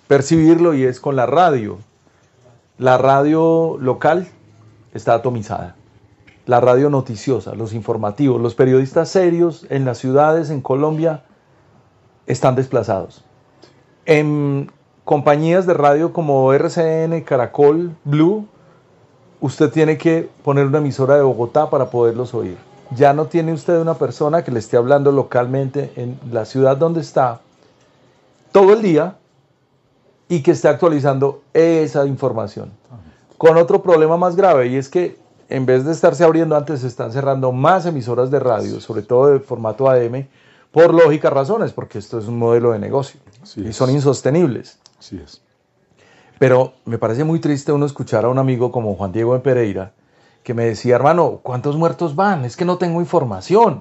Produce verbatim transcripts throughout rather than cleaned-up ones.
percibirlo y es con la radio. La radio local está atomizada. La radio noticiosa, los informativos, los periodistas serios en las ciudades, en Colombia, están desplazados. En compañías de radio como R C N, Caracol, Blue, usted tiene que poner una emisora de Bogotá para poderlos oír. Ya no tiene usted una persona que le esté hablando localmente en la ciudad donde está todo el día y que esté actualizando esa información. Con otro problema más grave, y es que en vez de estarse abriendo antes, se están cerrando más emisoras de radio, sobre todo de formato A M, por lógicas razones, porque esto es un modelo de negocio Así y es. son insostenibles. Así es. Pero me parece muy triste uno escuchar a un amigo como Juan Diego en Pereira, que me decía, hermano, ¿cuántos muertos van? Es que no tengo información.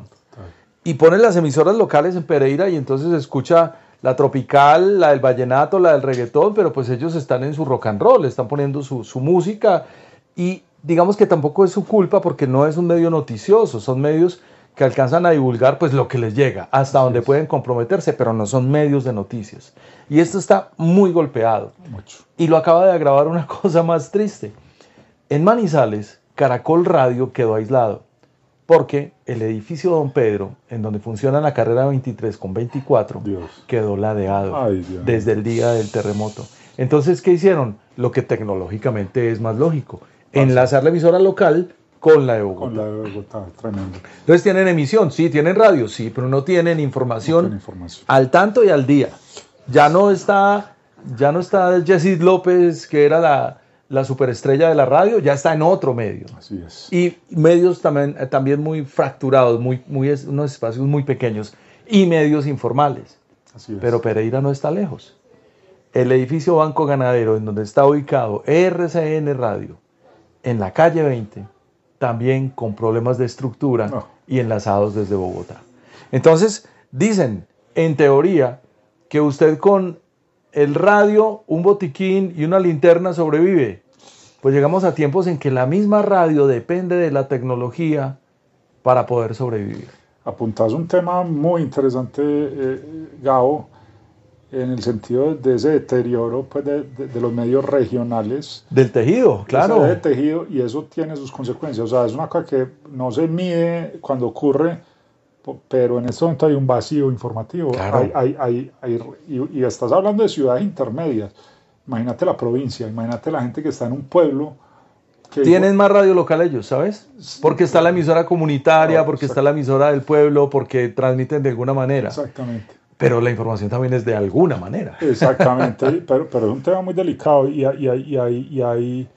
Y pone las emisoras locales en Pereira y entonces escucha la tropical, la del vallenato, la del reggaetón, pero pues ellos están en su rock and roll, están poniendo su, su música y digamos que tampoco es su culpa porque no es un medio noticioso, son medios que alcanzan a divulgar pues lo que les llega, hasta donde pueden comprometerse, pero no son medios de noticias. Y esto está muy golpeado. Mucho. Y lo acaba de agravar una cosa más triste. En Manizales, Caracol Radio quedó aislado, porque el edificio Don Pedro, en donde funciona la carrera veintitrés con veinticuatro, Dios. quedó ladeado Ay, Dios. desde el día del terremoto. Entonces, ¿qué hicieron? Lo que tecnológicamente es más lógico, enlazar la emisora local con la de Bogotá. Con la de Bogotá, tremendo. Entonces, ¿tienen emisión? Sí, tienen radio, sí, pero no tienen información, No tiene información. al tanto y al día. Ya no está, ya no está Jessie López, que era la, la superestrella de la radio, ya está en otro medio. Así es. Y medios también, también muy fracturados, muy, muy, unos espacios muy pequeños, y medios informales. Así es. Pero Pereira no está lejos. El edificio Banco Ganadero, en donde está ubicado R C N Radio, en la calle veinte, también con problemas de estructura No. y enlazados desde Bogotá. Entonces, dicen, en teoría, que usted con el radio, un botiquín y una linterna sobrevive. Pues llegamos a tiempos en que la misma radio depende de la tecnología para poder sobrevivir. Apuntás un tema muy interesante, eh, Gabo, en el sentido de ese deterioro pues, de, de, de los medios regionales. Del tejido, claro. Ese tejido, y eso tiene sus consecuencias. O sea, es una cosa que no se mide cuando ocurre, pero en este momento hay un vacío informativo. Claro. Hay, hay, hay, hay, y, y estás hablando de ciudades intermedias. Imagínate la provincia, imagínate la gente que está en un pueblo. Que Tienen más radio local ellos, ¿sabes? Porque está la emisora comunitaria, No, porque está la emisora del pueblo, porque transmiten de alguna manera. Exactamente. Pero la información también es de alguna manera. Exactamente, pero, pero es un tema muy delicado y hay, y, hay, y, hay, y, hay,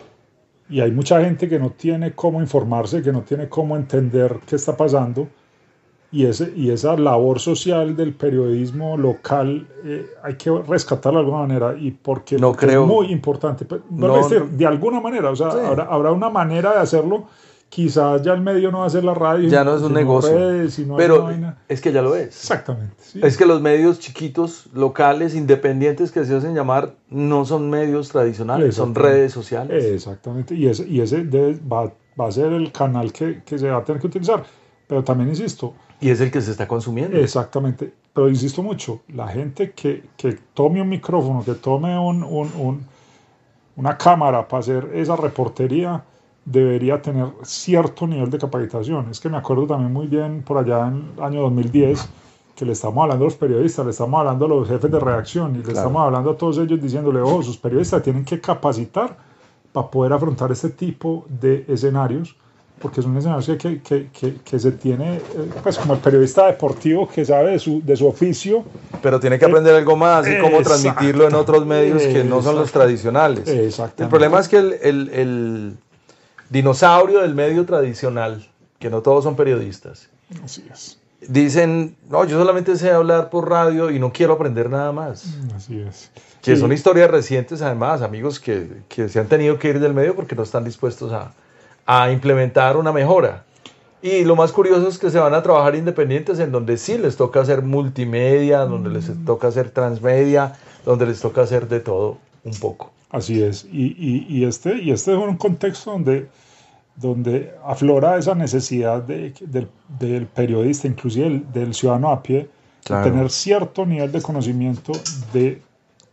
y hay mucha gente que no tiene cómo informarse, que no tiene cómo entender qué está pasando. Y, ese, y esa labor social del periodismo local eh, hay que rescatarla de alguna manera, y porque, no porque creo. es muy importante. Pero, No, decir, de alguna manera, o sea, sí. habrá, habrá una manera de hacerlo. Quizás ya el medio no va a ser la radio. Ya no es un sino negocio. Redes, sino pero es que ya lo es. Exactamente. Sí. Es que los medios chiquitos, locales, independientes que se hacen llamar, no son medios tradicionales, son redes sociales. Exactamente. Y ese, y ese debe, va, va a ser el canal que, que se va a tener que utilizar. Pero también insisto. Y es el que se está consumiendo. Exactamente. Pero insisto mucho, la gente que, que tome un micrófono, que tome un, un, un, una cámara para hacer esa reportería, debería tener cierto nivel de capacitación. Es que me acuerdo también muy bien por allá en el año dos mil diez que le estamos hablando a los periodistas, le estamos hablando a los jefes de redacción y le Claro. estamos hablando a todos ellos diciéndole, ojo, sus periodistas tienen que capacitar para poder afrontar este tipo de escenarios, porque son escenarios que, que, que, que, que se tiene, pues como el periodista deportivo que sabe de su, de su oficio. Pero tiene que aprender algo más y cómo transmitirlo en otros medios que no son los tradicionales. Exactamente. El problema es que el, el, el dinosaurio del medio tradicional, que no todos son periodistas, Así es. dicen, no, yo solamente sé hablar por radio y no quiero aprender nada más. Así es. Que Sí. son historias recientes además, amigos que, que se han tenido que ir del medio porque no están dispuestos a, a implementar una mejora. Y lo más curioso es que se van a trabajar independientes en donde sí les toca hacer multimedia, donde les toca hacer transmedia, donde les toca hacer de todo un poco. Así es. Y, y, y, este, y este es un contexto donde, donde aflora esa necesidad de, del, del periodista, inclusive del, del ciudadano a pie, Claro. de tener cierto nivel de conocimiento de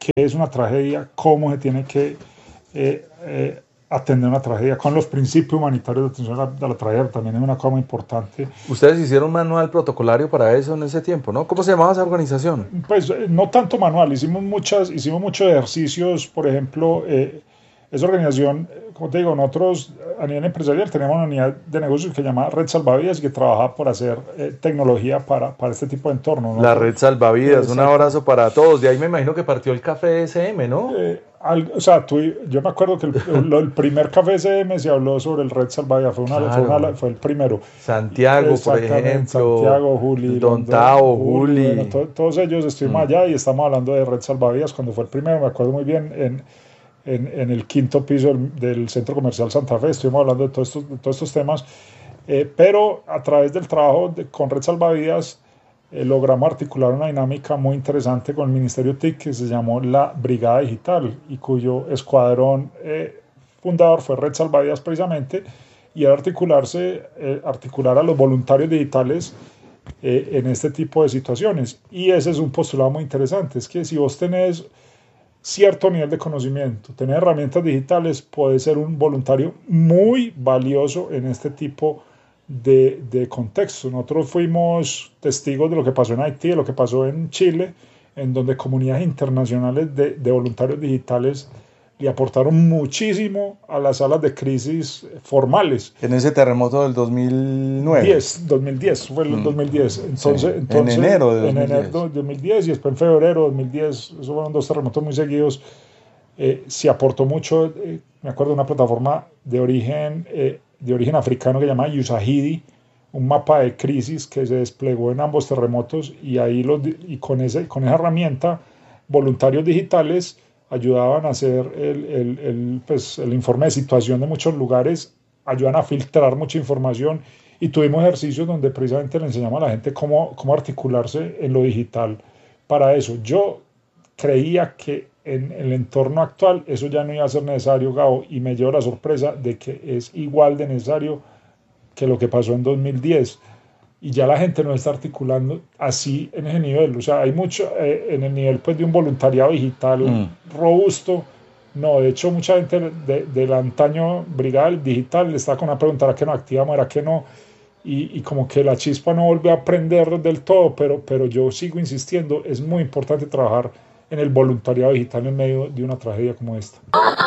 qué es una tragedia, cómo se tiene que eh, eh, atender una tragedia, con los principios humanitarios de atención a la, a la tragedia, también es una cosa muy importante. Ustedes hicieron un manual protocolario para eso en ese tiempo, ¿no? ¿Cómo se llamaba esa organización? Pues no tanto manual, hicimos, muchas, hicimos muchos ejercicios, por ejemplo, eh, esa organización, como te digo, nosotros a nivel empresarial teníamos una unidad de negocios que se llama Red Salvavidas y que trabajaba por hacer eh, tecnología para, para este tipo de entorno, ¿no? La Red Salvavidas, un abrazo para todos. De ahí me imagino que partió el Café S M, ¿no? Eh, al, o sea, tú, yo me acuerdo que el, el primer Café S M se habló sobre el Red Salvavidas, fue, una, claro. fue, una, fue el primero. Santiago, por ejemplo. Santiago, Juli. Don Tao, Juli. Bueno, to, todos ellos estuvimos mm. allá y estamos hablando de Red Salvavidas cuando fue el primero, me acuerdo muy bien, en... En, en el quinto piso del, del Centro Comercial Santa Fe, estuvimos hablando de todos estos, de todos estos temas, eh, pero a través del trabajo de, con Red Salvavidas eh, logramos articular una dinámica muy interesante con el Ministerio T I C que se llamó la Brigada Digital y cuyo escuadrón eh, fundador fue Red Salvavidas precisamente, y al articularse, eh, articular a los voluntarios digitales eh, en este tipo de situaciones. Y ese es un postulado muy interesante, es que si vos tenés cierto nivel de conocimiento, tener herramientas digitales, puede ser un voluntario muy valioso en este tipo de, de contextos. Nosotros fuimos testigos de lo que pasó en Haití, de lo que pasó en Chile, en donde comunidades internacionales de, de voluntarios digitales le aportaron muchísimo a las salas de crisis formales. En ese terremoto del dos mil nueve. diez, dos mil diez, fue el mm. dos mil diez. Entonces, sí. entonces, en enero de dos mil diez. En enero de dos mil diez y después en febrero de dos mil diez, esos fueron dos terremotos muy seguidos. Eh, se aportó mucho, eh, me acuerdo de una plataforma de origen, eh, de origen africano que se llama Usahidi, un mapa de crisis que se desplegó en ambos terremotos y, ahí los, y con, ese, con esa herramienta voluntarios digitales ayudaban a hacer el, el, el, pues, el informe de situación de muchos lugares, ayudan a filtrar mucha información y tuvimos ejercicios donde precisamente le enseñamos a la gente cómo, cómo articularse en lo digital para eso. Yo creía que en el entorno actual eso ya no iba a ser necesario, Gabo, y me llevo la sorpresa de que es igual de necesario que lo que pasó en dos mil diez. Y ya la gente no está articulando así en ese nivel. O sea, hay mucho eh, en el nivel pues, de un voluntariado digital mm. robusto. No, de hecho, mucha gente de, del antaño brigada digital le está con una pregunta, ¿era que no activamos? ¿Era que no? Y, y como que la chispa no volvió a prender del todo, pero, pero yo sigo insistiendo, es muy importante trabajar en el voluntariado digital en medio de una tragedia como esta.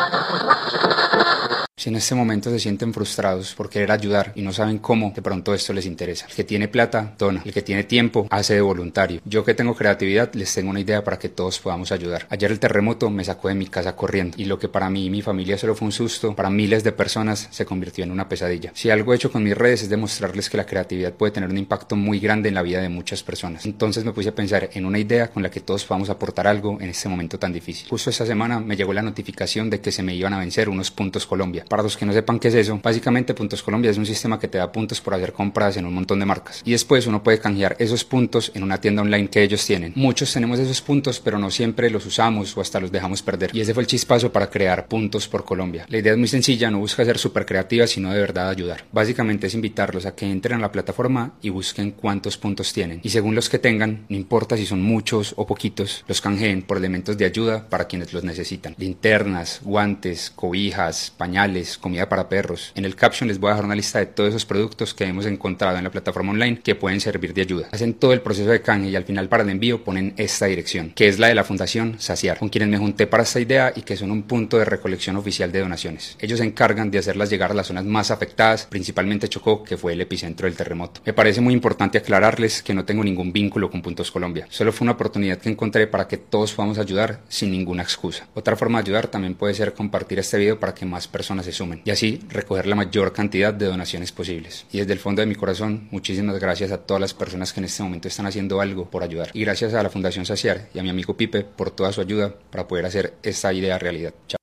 Si en este momento se sienten frustrados por querer ayudar y no saben cómo, de pronto esto les interesa. El que tiene plata, dona. El que tiene tiempo, hace de voluntario. Yo que tengo creatividad, les tengo una idea para que todos podamos ayudar. Ayer el terremoto me sacó de mi casa corriendo y lo que para mí y mi familia solo fue un susto, para miles de personas se convirtió en una pesadilla. Si algo he hecho con mis redes es demostrarles que la creatividad puede tener un impacto muy grande en la vida de muchas personas. Entonces me puse a pensar en una idea con la que todos podamos aportar algo en este momento tan difícil. Justo esta semana me llegó la notificación de que se me iban a vencer unos puntos Colombia. Para los que no sepan qué es eso, básicamente Puntos Colombia es un sistema que te da puntos por hacer compras en un montón de marcas y después uno puede canjear esos puntos en una tienda online que ellos tienen. Muchos tenemos esos puntos, pero no siempre los usamos o hasta los dejamos perder, y ese fue el chispazo para crear Puntos por Colombia. La idea es muy sencilla, no busca ser súper creativa, sino de verdad ayudar. Básicamente es invitarlos a que entren a la plataforma y busquen cuántos puntos tienen, y según los que tengan, no importa si son muchos o poquitos, los canjeen por elementos de ayuda para quienes los necesitan. Linternas, guantes, cobijas, pañales, comida para perros. En el caption les voy a dejar una lista de todos esos productos que hemos encontrado en la plataforma online que pueden servir de ayuda. Hacen todo el proceso de canje y al final para el envío ponen esta dirección, que es la de la Fundación Saciar, con quienes me junté para esta idea y que son un punto de recolección oficial de donaciones. Ellos se encargan de hacerlas llegar a las zonas más afectadas, principalmente Chocó, que fue el epicentro del terremoto. Me parece muy importante aclararles que no tengo ningún vínculo con Puntos Colombia, solo fue una oportunidad que encontré para que todos podamos ayudar sin ninguna excusa. Otra forma de ayudar también puede ser compartir este video para que más personas se sumen y así recoger la mayor cantidad de donaciones posibles. Y desde el fondo de mi corazón, muchísimas gracias a todas las personas que en este momento están haciendo algo por ayudar. Y gracias a la Fundación Saciar y a mi amigo Pipe por toda su ayuda para poder hacer esta idea realidad. Chao.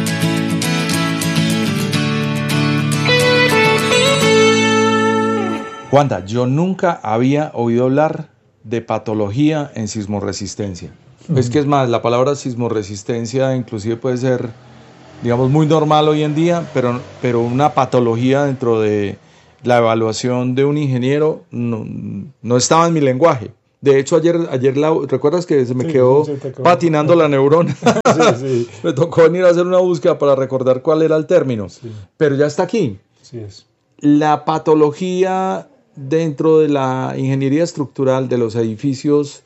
Juanda, yo nunca había oído hablar de patología en sismoresistencia. Uh-huh. Es que es más, la palabra sismoresistencia inclusive puede ser, digamos, muy normal hoy en día, pero, pero una patología dentro de la evaluación de un ingeniero no, no estaba en mi lenguaje. De hecho, ayer, ayer la, ¿recuerdas que se me Sí, quedó sí, te quedó. patinando la neurona? Sí, sí, Me tocó venir a hacer una búsqueda para recordar cuál era el término. sí, Pero ya está aquí. sí es. La patología dentro de la ingeniería estructural de los edificios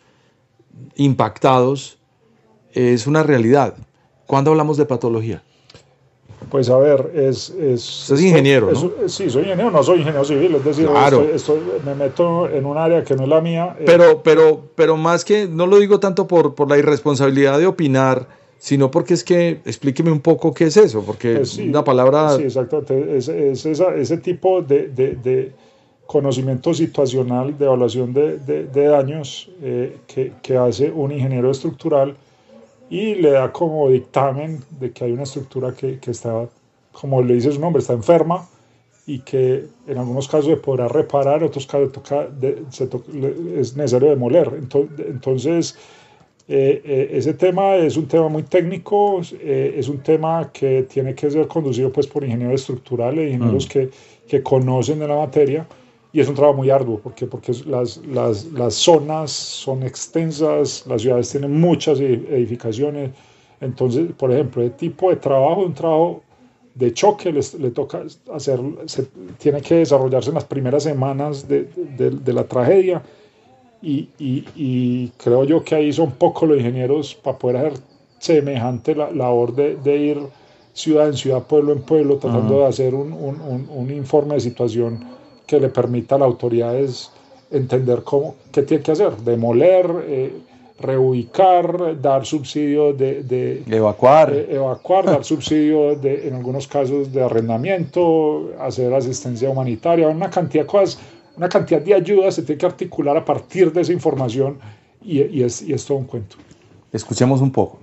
impactados es una realidad. ¿Cuándo hablamos de patología? Pues a ver, es... es Usted es ingeniero, es- ¿no? es- sí, soy ingeniero, no soy ingeniero civil, es decir, Claro. estoy- estoy- me meto en un área que no es la mía. eh, Pero, pero, pero más que, no lo digo tanto por, por la irresponsabilidad de opinar, sino porque es que, explíqueme un poco qué es eso, porque pues sí, una palabra... Sí, exactamente. Es, es esa- ese tipo de, de- de conocimiento situacional, de evaluación de, de- de daños eh, que, que hace un ingeniero estructural y le da como dictamen de que hay una estructura que, que está, como le dice su nombre, está enferma y que en algunos casos se podrá reparar, en otros casos toca de- se to- le- es necesario demoler. Entonces, entonces eh, eh, ese tema es un tema muy técnico, eh, es un tema que tiene que ser conducido pues, por ingenieros estructurales, ingenieros Mm. que, que conocen de la materia, y es un trabajo muy arduo, porque, porque las, las, las zonas son extensas, las ciudades tienen muchas edi- edificaciones, entonces, por ejemplo, el tipo de trabajo, un trabajo de choque, les- le toca hacer, se, tiene que desarrollarse en las primeras semanas de, de, de la tragedia, y, y, y creo yo que ahí son pocos los ingenieros para poder hacer semejante la, labor de, de ir ciudad en ciudad, pueblo en pueblo, tratando Ajá. de hacer un, un, un, un informe de situación que le permita a las autoridades entender cómo, qué tiene que hacer, demoler, eh, reubicar, dar subsidio de, de Evacuar. eh, evacuar, dar subsidio de, en algunos casos de arrendamiento, hacer asistencia humanitaria, una cantidad de cosas, una cantidad de ayudas se tiene que articular a partir de esa información y, y, es, y es todo un cuento. Escuchemos un poco.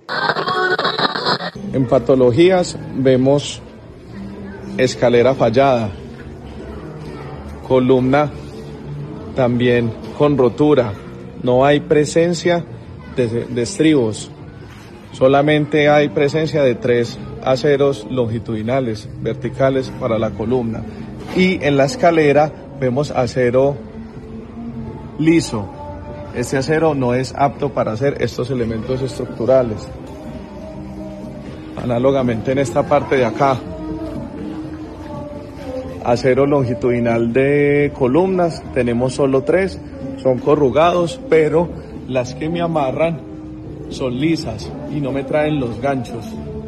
En patologías vemos escalera fallada, columna también con rotura, no hay presencia de, de estribos, solamente hay presencia de tres aceros longitudinales, verticales para la columna, y en la escalera vemos acero liso. Este acero no es apto para hacer estos elementos estructurales. Análogamente en esta parte de acá, acero longitudinal de columnas, tenemos solo tres, son corrugados, pero las que me amarran son lisas y no me traen los ganchos.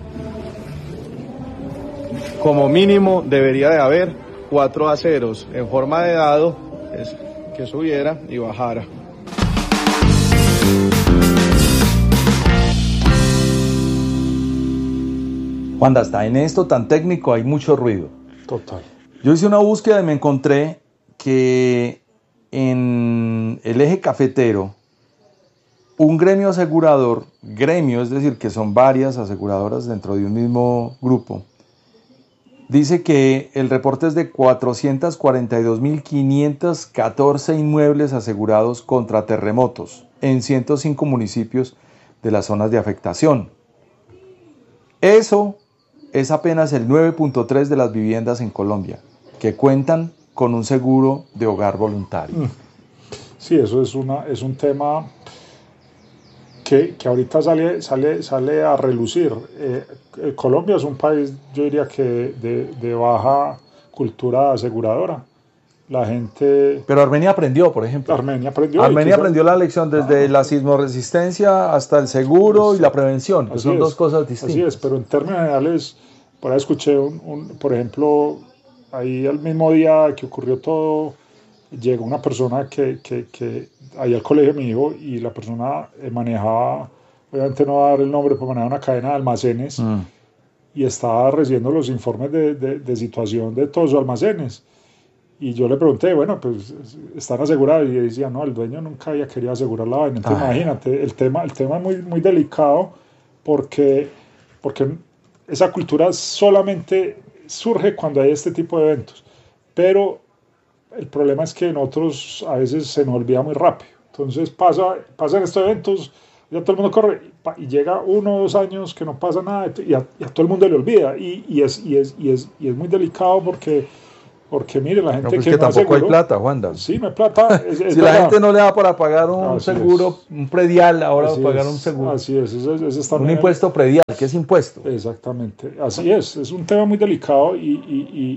Como mínimo debería de haber cuatro aceros en forma de dado, es que subiera y bajara. Juan, hasta en esto tan técnico hay mucho ruido. Total. Yo hice una búsqueda y me encontré que en el eje cafetero, un gremio asegurador, gremio, es decir, que son varias aseguradoras dentro de un mismo grupo, dice que el reporte es de cuatrocientos cuarenta y dos mil quinientos catorce inmuebles asegurados contra terremotos en ciento cinco municipios de las zonas de afectación. Eso es apenas el nueve punto tres de las viviendas en Colombia que cuentan con un seguro de hogar voluntario. Mm. Sí, eso es, una, es un tema que, que ahorita sale, sale, sale a relucir. Eh, eh, Colombia es un país, yo diría que de, de baja cultura aseguradora. La gente... Pero Armenia aprendió, por ejemplo. Armenia aprendió. Armenia quizás, aprendió la lección desde Ah. la sismoresistencia hasta el seguro Pues, y la prevención, que así son es, dos cosas distintas. Así es, pero en términos generales, por ahí escuché, un, un, por ejemplo, ahí al mismo día que ocurrió todo, llegó una persona que, que, que ahí al colegio de mi hijo y la persona eh, manejaba, obviamente no va a dar el nombre, pero manejaba una cadena de almacenes Mm. y estaba recibiendo los informes de, de, de situación de todos sus almacenes. Y yo le pregunté, bueno, pues están asegurados, y decía, no, el dueño nunca había querido asegurar la vaina. Entonces, Ay. imagínate, el tema, el tema es muy, muy delicado porque, porque esa cultura solamente surge cuando hay este tipo de eventos. Pero el problema es que nosotros a veces se nos olvida muy rápido. Entonces pasa, pasan estos eventos, ya todo el mundo corre, y llega uno o dos años que no pasa nada, y a, y a todo el mundo le olvida. Y, y, es, y, es, y, es, y es muy delicado porque Porque mire, la gente no, pues que, que no tampoco aseguró, hay plata, Juanda. Sí, no hay plata. Es, es si verdad. la gente no le da para pagar un Así seguro, es. un predial, ahora Así va a pagar es, un seguro. Así es, eso, eso está un impuesto predial, ¿qué es impuesto? Exactamente, así es, es un tema muy delicado y, y, y,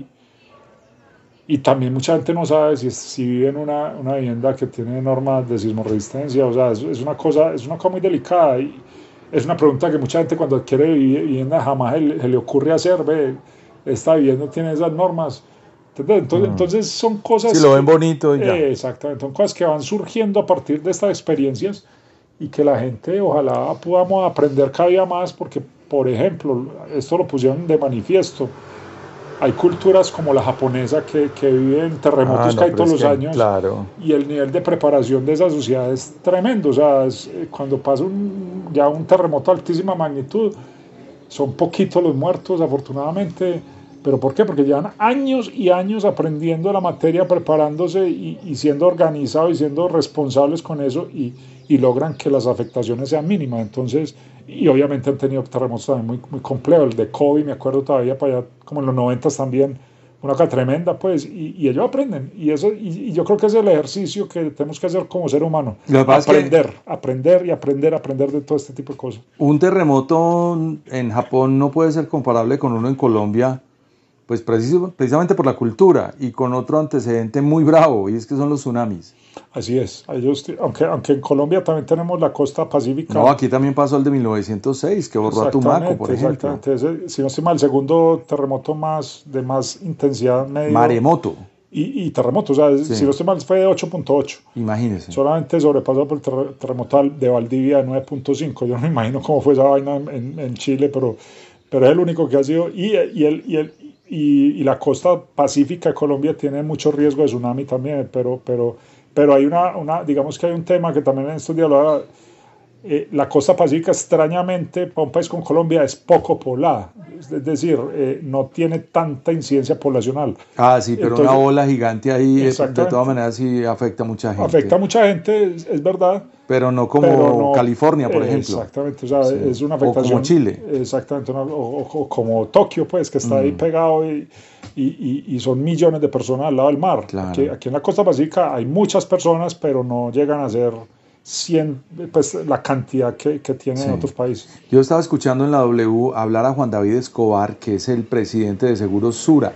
y también mucha gente no sabe si, si vive en una, una vivienda que tiene normas de sismoresistencia, o sea, es, es, una cosa, es una cosa muy delicada y es una pregunta que mucha gente cuando adquiere vivienda jamás se le, se le ocurre hacer, ve, esta vivienda tiene esas normas. Entonces, mm. entonces son cosas... Si lo ven bonito y ya. Eh, exactamente, son cosas que van surgiendo a partir de estas experiencias y que la gente ojalá podamos aprender cada día más porque, por ejemplo, esto lo pusieron de manifiesto, hay culturas como la japonesa que, que viven terremotos ah, no, que hay todos los que, años claro. Y el nivel de preparación de esa sociedad es tremendo, o sea, es, cuando pasa un, ya un terremoto de altísima magnitud, son poquitos los muertos afortunadamente. ¿Pero por qué? Porque llevan años y años aprendiendo la materia, preparándose y, y siendo organizados y siendo responsables con eso y, y logran que las afectaciones sean mínimas. Entonces, y obviamente han tenido terremotos también muy, muy complejos. El de Kobe, me acuerdo todavía para allá, como en los noventas también, una cosa tremenda, pues, y, y ellos aprenden. Y, eso, y, y yo creo que es el ejercicio que tenemos que hacer como ser humano. Aprender, que... aprender y aprender, aprender de todo este tipo de cosas. Un terremoto en Japón no puede ser comparable con uno en Colombia, pues precisamente por la cultura y con otro antecedente muy bravo, y es que son los tsunamis. Así es, ellos, aunque, aunque en Colombia también tenemos la costa pacífica. No, aquí también pasó el de mil novecientos seis, que borró a Tumaco, por ejemplo. Exactamente, ese, si no estoy mal, el segundo terremoto más de más intensidad medio. Maremoto. Y, y terremoto, o sea, sí. Si no estoy mal, fue de ocho punto ocho. Imagínese. Solamente sobrepasado por el terremoto de Valdivia de nueve punto cinco. Yo no me imagino cómo fue esa vaina en, en, en Chile, pero, pero es el único que ha sido. Y, y el. Y el Y, y la costa pacífica de Colombia tiene mucho riesgo de tsunami también, pero, pero, pero hay una, una, digamos que hay un tema que también en estos días lo haga, eh, la costa pacífica extrañamente para un país como Colombia es poco poblada, es decir, eh, no tiene tanta incidencia poblacional. Ah, sí, pero entonces, una ola gigante ahí de todas maneras sí afecta a mucha gente. Afecta a mucha gente, es, es verdad. Pero no como pero no, California, por ejemplo. Exactamente, o sea, sí. Es una afectación. O como Chile. Exactamente, o, o, o como Tokio, pues, que está mm. ahí pegado y, y, y, y son millones de personas al lado del mar. Claro. Aquí, aquí en la costa pacífica hay muchas personas, pero no llegan a ser cien, pues, la cantidad que, que tienen sí. en otros países. Yo estaba escuchando en la W hablar a Juan David Escobar, que es el presidente de Seguros Sura,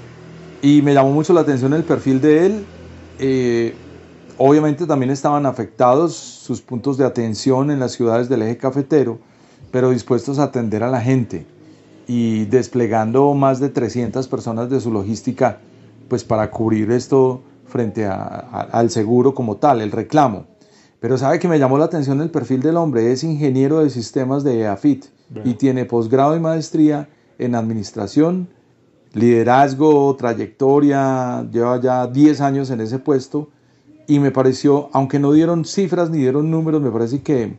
y me llamó mucho la atención el perfil de él. Eh, Obviamente también estaban afectados sus puntos de atención en las ciudades del eje cafetero, pero dispuestos a atender a la gente y desplegando más de trescientas personas de su logística pues para cubrir esto frente a, a, al seguro como tal, el reclamo. Pero sabe que me llamó la atención el perfil del hombre, es ingeniero de sistemas de E A F I T Bien. Y tiene posgrado y maestría en administración, liderazgo, trayectoria, lleva ya diez años en ese puesto. Y me pareció, aunque no dieron cifras ni dieron números, me parece que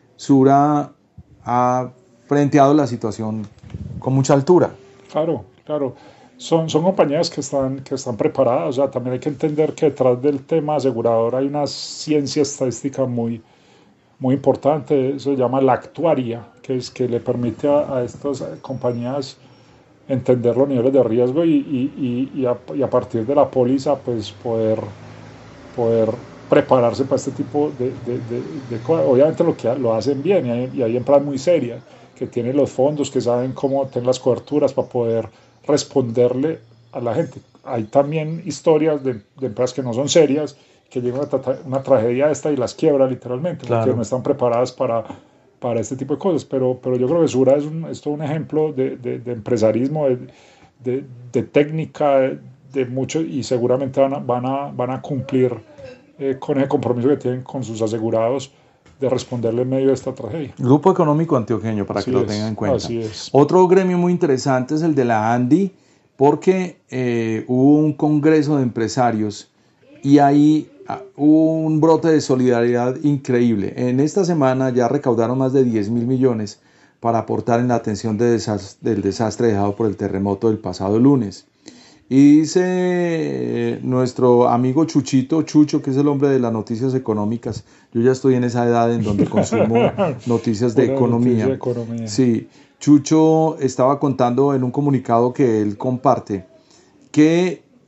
Sura ha frenteado la situación con mucha altura. Claro, claro. Son, son compañías que están, que están preparadas. O sea, también hay que entender que detrás del tema asegurador hay una ciencia estadística muy, muy importante. Eso se llama la actuaria, que es que le permite a, a estas compañías entender los niveles de riesgo y, y, y, y, a, y a partir de la póliza pues poder... poder prepararse para este tipo de, de, de, de cosas. Obviamente lo, que, lo hacen bien y hay, y hay empresas muy serias que tienen los fondos, que saben cómo tener las coberturas para poder responderle a la gente. Hay también historias de, de empresas que no son serias, que llegan a una, una tragedia esta y las quiebra literalmente, claro. Porque no están preparadas para, para este tipo de cosas. Pero, pero yo creo que Sura es, un, es todo un ejemplo de, de, de empresarismo, de, de, de técnica, de, de mucho, y seguramente van a, van a, van a cumplir eh, con el compromiso que tienen con sus asegurados de responderle en medio de esta tragedia. Grupo Económico Antioqueño, para así que es, lo tengan en cuenta. Así es. Otro gremio muy interesante es el de la ANDI, porque eh, hubo un congreso de empresarios y ahí ah, hubo un brote de solidaridad increíble. En esta semana ya recaudaron más de diez mil millones para aportar en la atención de desastre, del desastre dejado por el terremoto del pasado lunes. Y dice eh, nuestro amigo Chuchito, Chucho, que es el hombre de las noticias económicas. Yo ya estoy en esa edad en donde consumo noticias de economía. Noticia de economía. Sí, Chucho estaba contando en un comunicado que él comparte que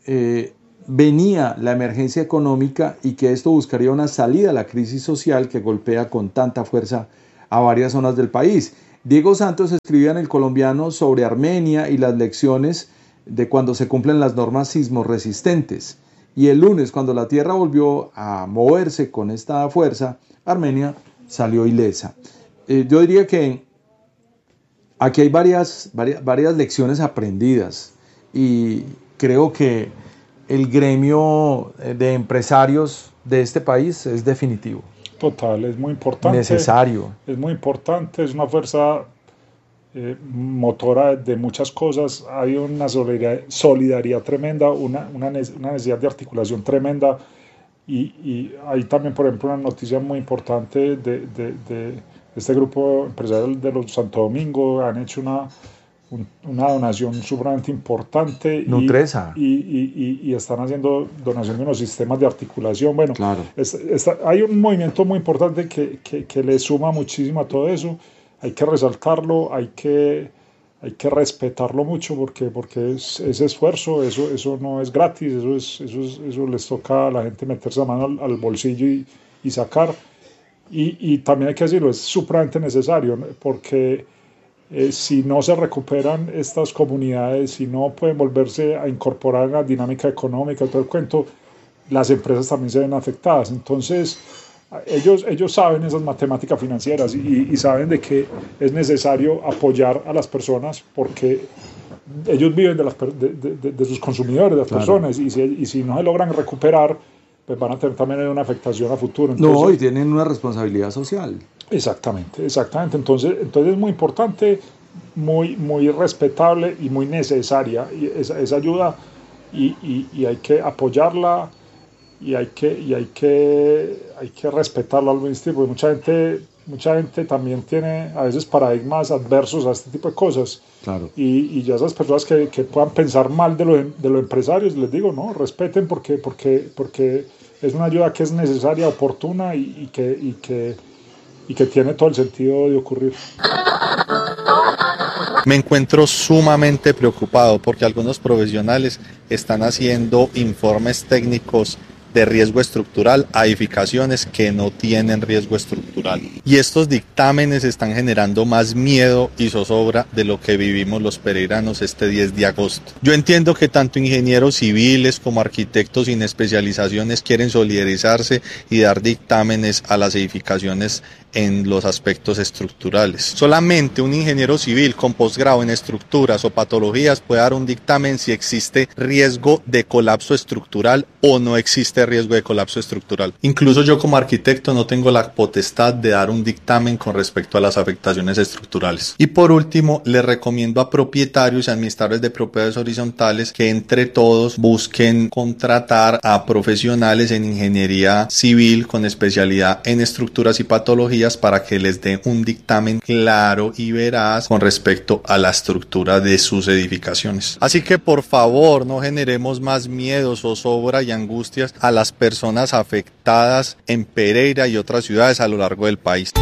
eh, venía la emergencia económica y que esto buscaría una salida a la crisis social que golpea con tanta fuerza a varias zonas del país. Diego Santos escribía en El Colombiano sobre Armenia y las lecciones de cuando se cumplen las normas sismos resistentes. Y el lunes, cuando la tierra volvió a moverse con esta fuerza, Armenia salió ilesa. Eh, yo diría que aquí hay varias, varias, varias lecciones aprendidas y creo que el gremio de empresarios de este país es definitivo. Total, es muy importante. Necesario. Es muy importante, es una fuerza eh, motora de muchas cosas. Hay una solidaridad, solidaridad tremenda, una, una, una necesidad de articulación tremenda. Y, y hay también, por ejemplo, una noticia muy importante de, de, de este grupo empresarial de los Santo Domingo. Han hecho una, un, una donación supremamente importante. Nutresa. Y, y, y, y están haciendo donación de unos sistemas de articulación. Bueno, claro. es, es, hay un movimiento muy importante que, que, que le suma muchísimo a todo eso. Hay que resaltarlo, hay que, hay que respetarlo mucho porque, porque es, ese esfuerzo, eso, eso no es gratis, eso, es, eso, es, eso les toca a la gente meterse la mano al, al bolsillo y, y sacar. Y, y también hay que decirlo, es supremamente necesario, ¿no? Porque eh, si no se recuperan estas comunidades, si no pueden volverse a incorporar en la dinámica económica, todo el cuento, las empresas también se ven afectadas. Entonces, ellos, ellos saben esas matemáticas financieras y, y saben de que es necesario apoyar a las personas porque ellos viven de, las, de, de, de sus consumidores, de las claro. personas, y si, y si no se logran recuperar, pues van a tener también una afectación a futuro. Entonces, no, y tienen una responsabilidad social. Exactamente, exactamente. Entonces, entonces es muy importante, muy, muy respetable y muy necesaria esa, esa ayuda y, y, y hay que apoyarla y hay que, y hay que, hay que respetarla al mismo tiempo, porque mucha gente, mucha gente también tiene a veces paradigmas adversos a este tipo de cosas. Claro. Y, y ya esas personas que, que puedan pensar mal de, lo, de los empresarios, les digo, no, respeten porque, porque, porque es una ayuda que es necesaria, oportuna y, y, que, y, que, y que tiene todo el sentido de ocurrir. Me encuentro sumamente preocupado porque algunos profesionales están haciendo informes técnicos de riesgo estructural a edificaciones que no tienen riesgo estructural. Y estos dictámenes están generando más miedo y zozobra de lo que vivimos los pereiranos este diez de agosto. Yo entiendo que tanto ingenieros civiles como arquitectos sin especializaciones quieren solidarizarse y dar dictámenes a las edificaciones en los aspectos estructurales. Solamente un ingeniero civil con posgrado en estructuras o patologías puede dar un dictamen si existe riesgo de colapso estructural o no existe riesgo de colapso estructural. Incluso yo como arquitecto no tengo la potestad de dar un dictamen con respecto a las afectaciones estructurales. Y por último, les recomiendo a propietarios y administradores de propiedades horizontales que entre todos busquen contratar a profesionales en ingeniería civil con especialidad en estructuras y patologías para que les den un dictamen claro y veraz con respecto a la estructura de sus edificaciones. Así que por favor no generemos más miedos, zozobra y angustias a las personas afectadas en Pereira y otras ciudades a lo largo del país.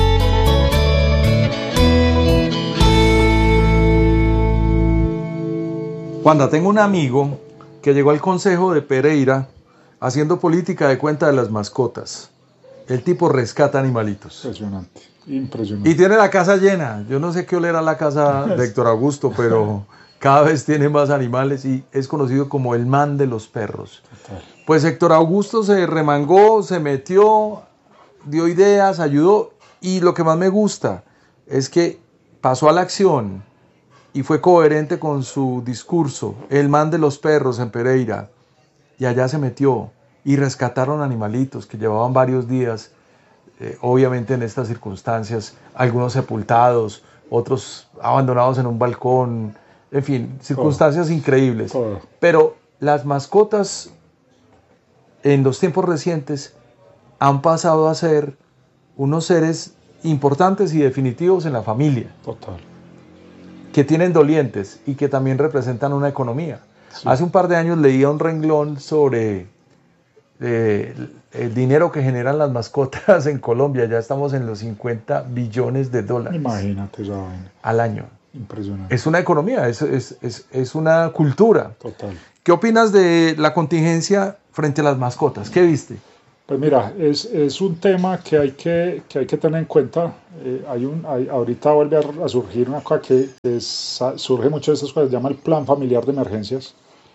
Wanda, tengo un amigo que llegó al Consejo de Pereira haciendo política de cuenta de las mascotas. El tipo rescata animalitos. Impresionante, impresionante. Y tiene la casa llena. Yo no sé qué olerá la casa de Héctor Augusto, pero cada vez tiene más animales y es conocido como el man de los perros. Total. Pues Héctor Augusto se remangó, se metió, dio ideas, ayudó. Y lo que más me gusta es que pasó a la acción y fue coherente con su discurso. El man de los perros en Pereira. Y allá se metió. Y rescataron animalitos que llevaban varios días, eh, obviamente en estas circunstancias, algunos sepultados, otros abandonados en un balcón, en fin, circunstancias oh. increíbles. Oh. Pero las mascotas en los tiempos recientes han pasado a ser unos seres importantes y definitivos en la familia. Total. Que tienen dolientes y que también representan una economía. Sí. Hace un par de años leía un renglón sobre Eh, el dinero que generan las mascotas en Colombia. Ya estamos en los cincuenta billones de dólares. Imagínate esa vaina. Al año. Impresionante. Es una economía, es, es, es, es una cultura. Total. ¿qué opinas de la contingencia frente a las mascotas? ¿Qué viste? Pues mira, es, es un tema que hay que, que hay que tener en cuenta. Eh, hay un, hay, ahorita vuelve a, a surgir una cosa que es, surge mucho de estas cosas, se llama el Plan Familiar de Emergencias.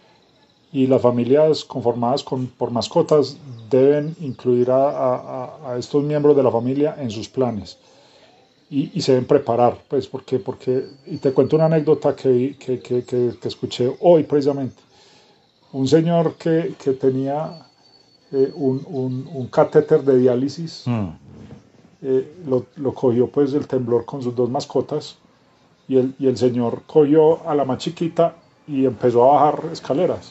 Y las familias conformadas con, por mascotas deben incluir a, a, a estos miembros de la familia en sus planes. Y, y se deben preparar, pues, porque, porque, y te cuento una anécdota que, que, que, que, que escuché hoy precisamente. Un señor que, que tenía eh, un, un, un catéter de diálisis, mm. eh, lo, lo cogió pues el temblor con sus dos mascotas, y el, y el señor cogió a la más chiquita y empezó a bajar escaleras.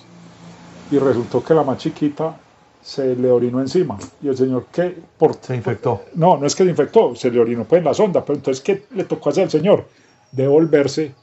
Y resultó que la más chiquita se le orinó encima. Y el señor, ¿qué? Por, se infectó. No, no es que se infectó, se le orinó pues en la sonda. Pero entonces, ¿qué le tocó hacer al señor? Devolverse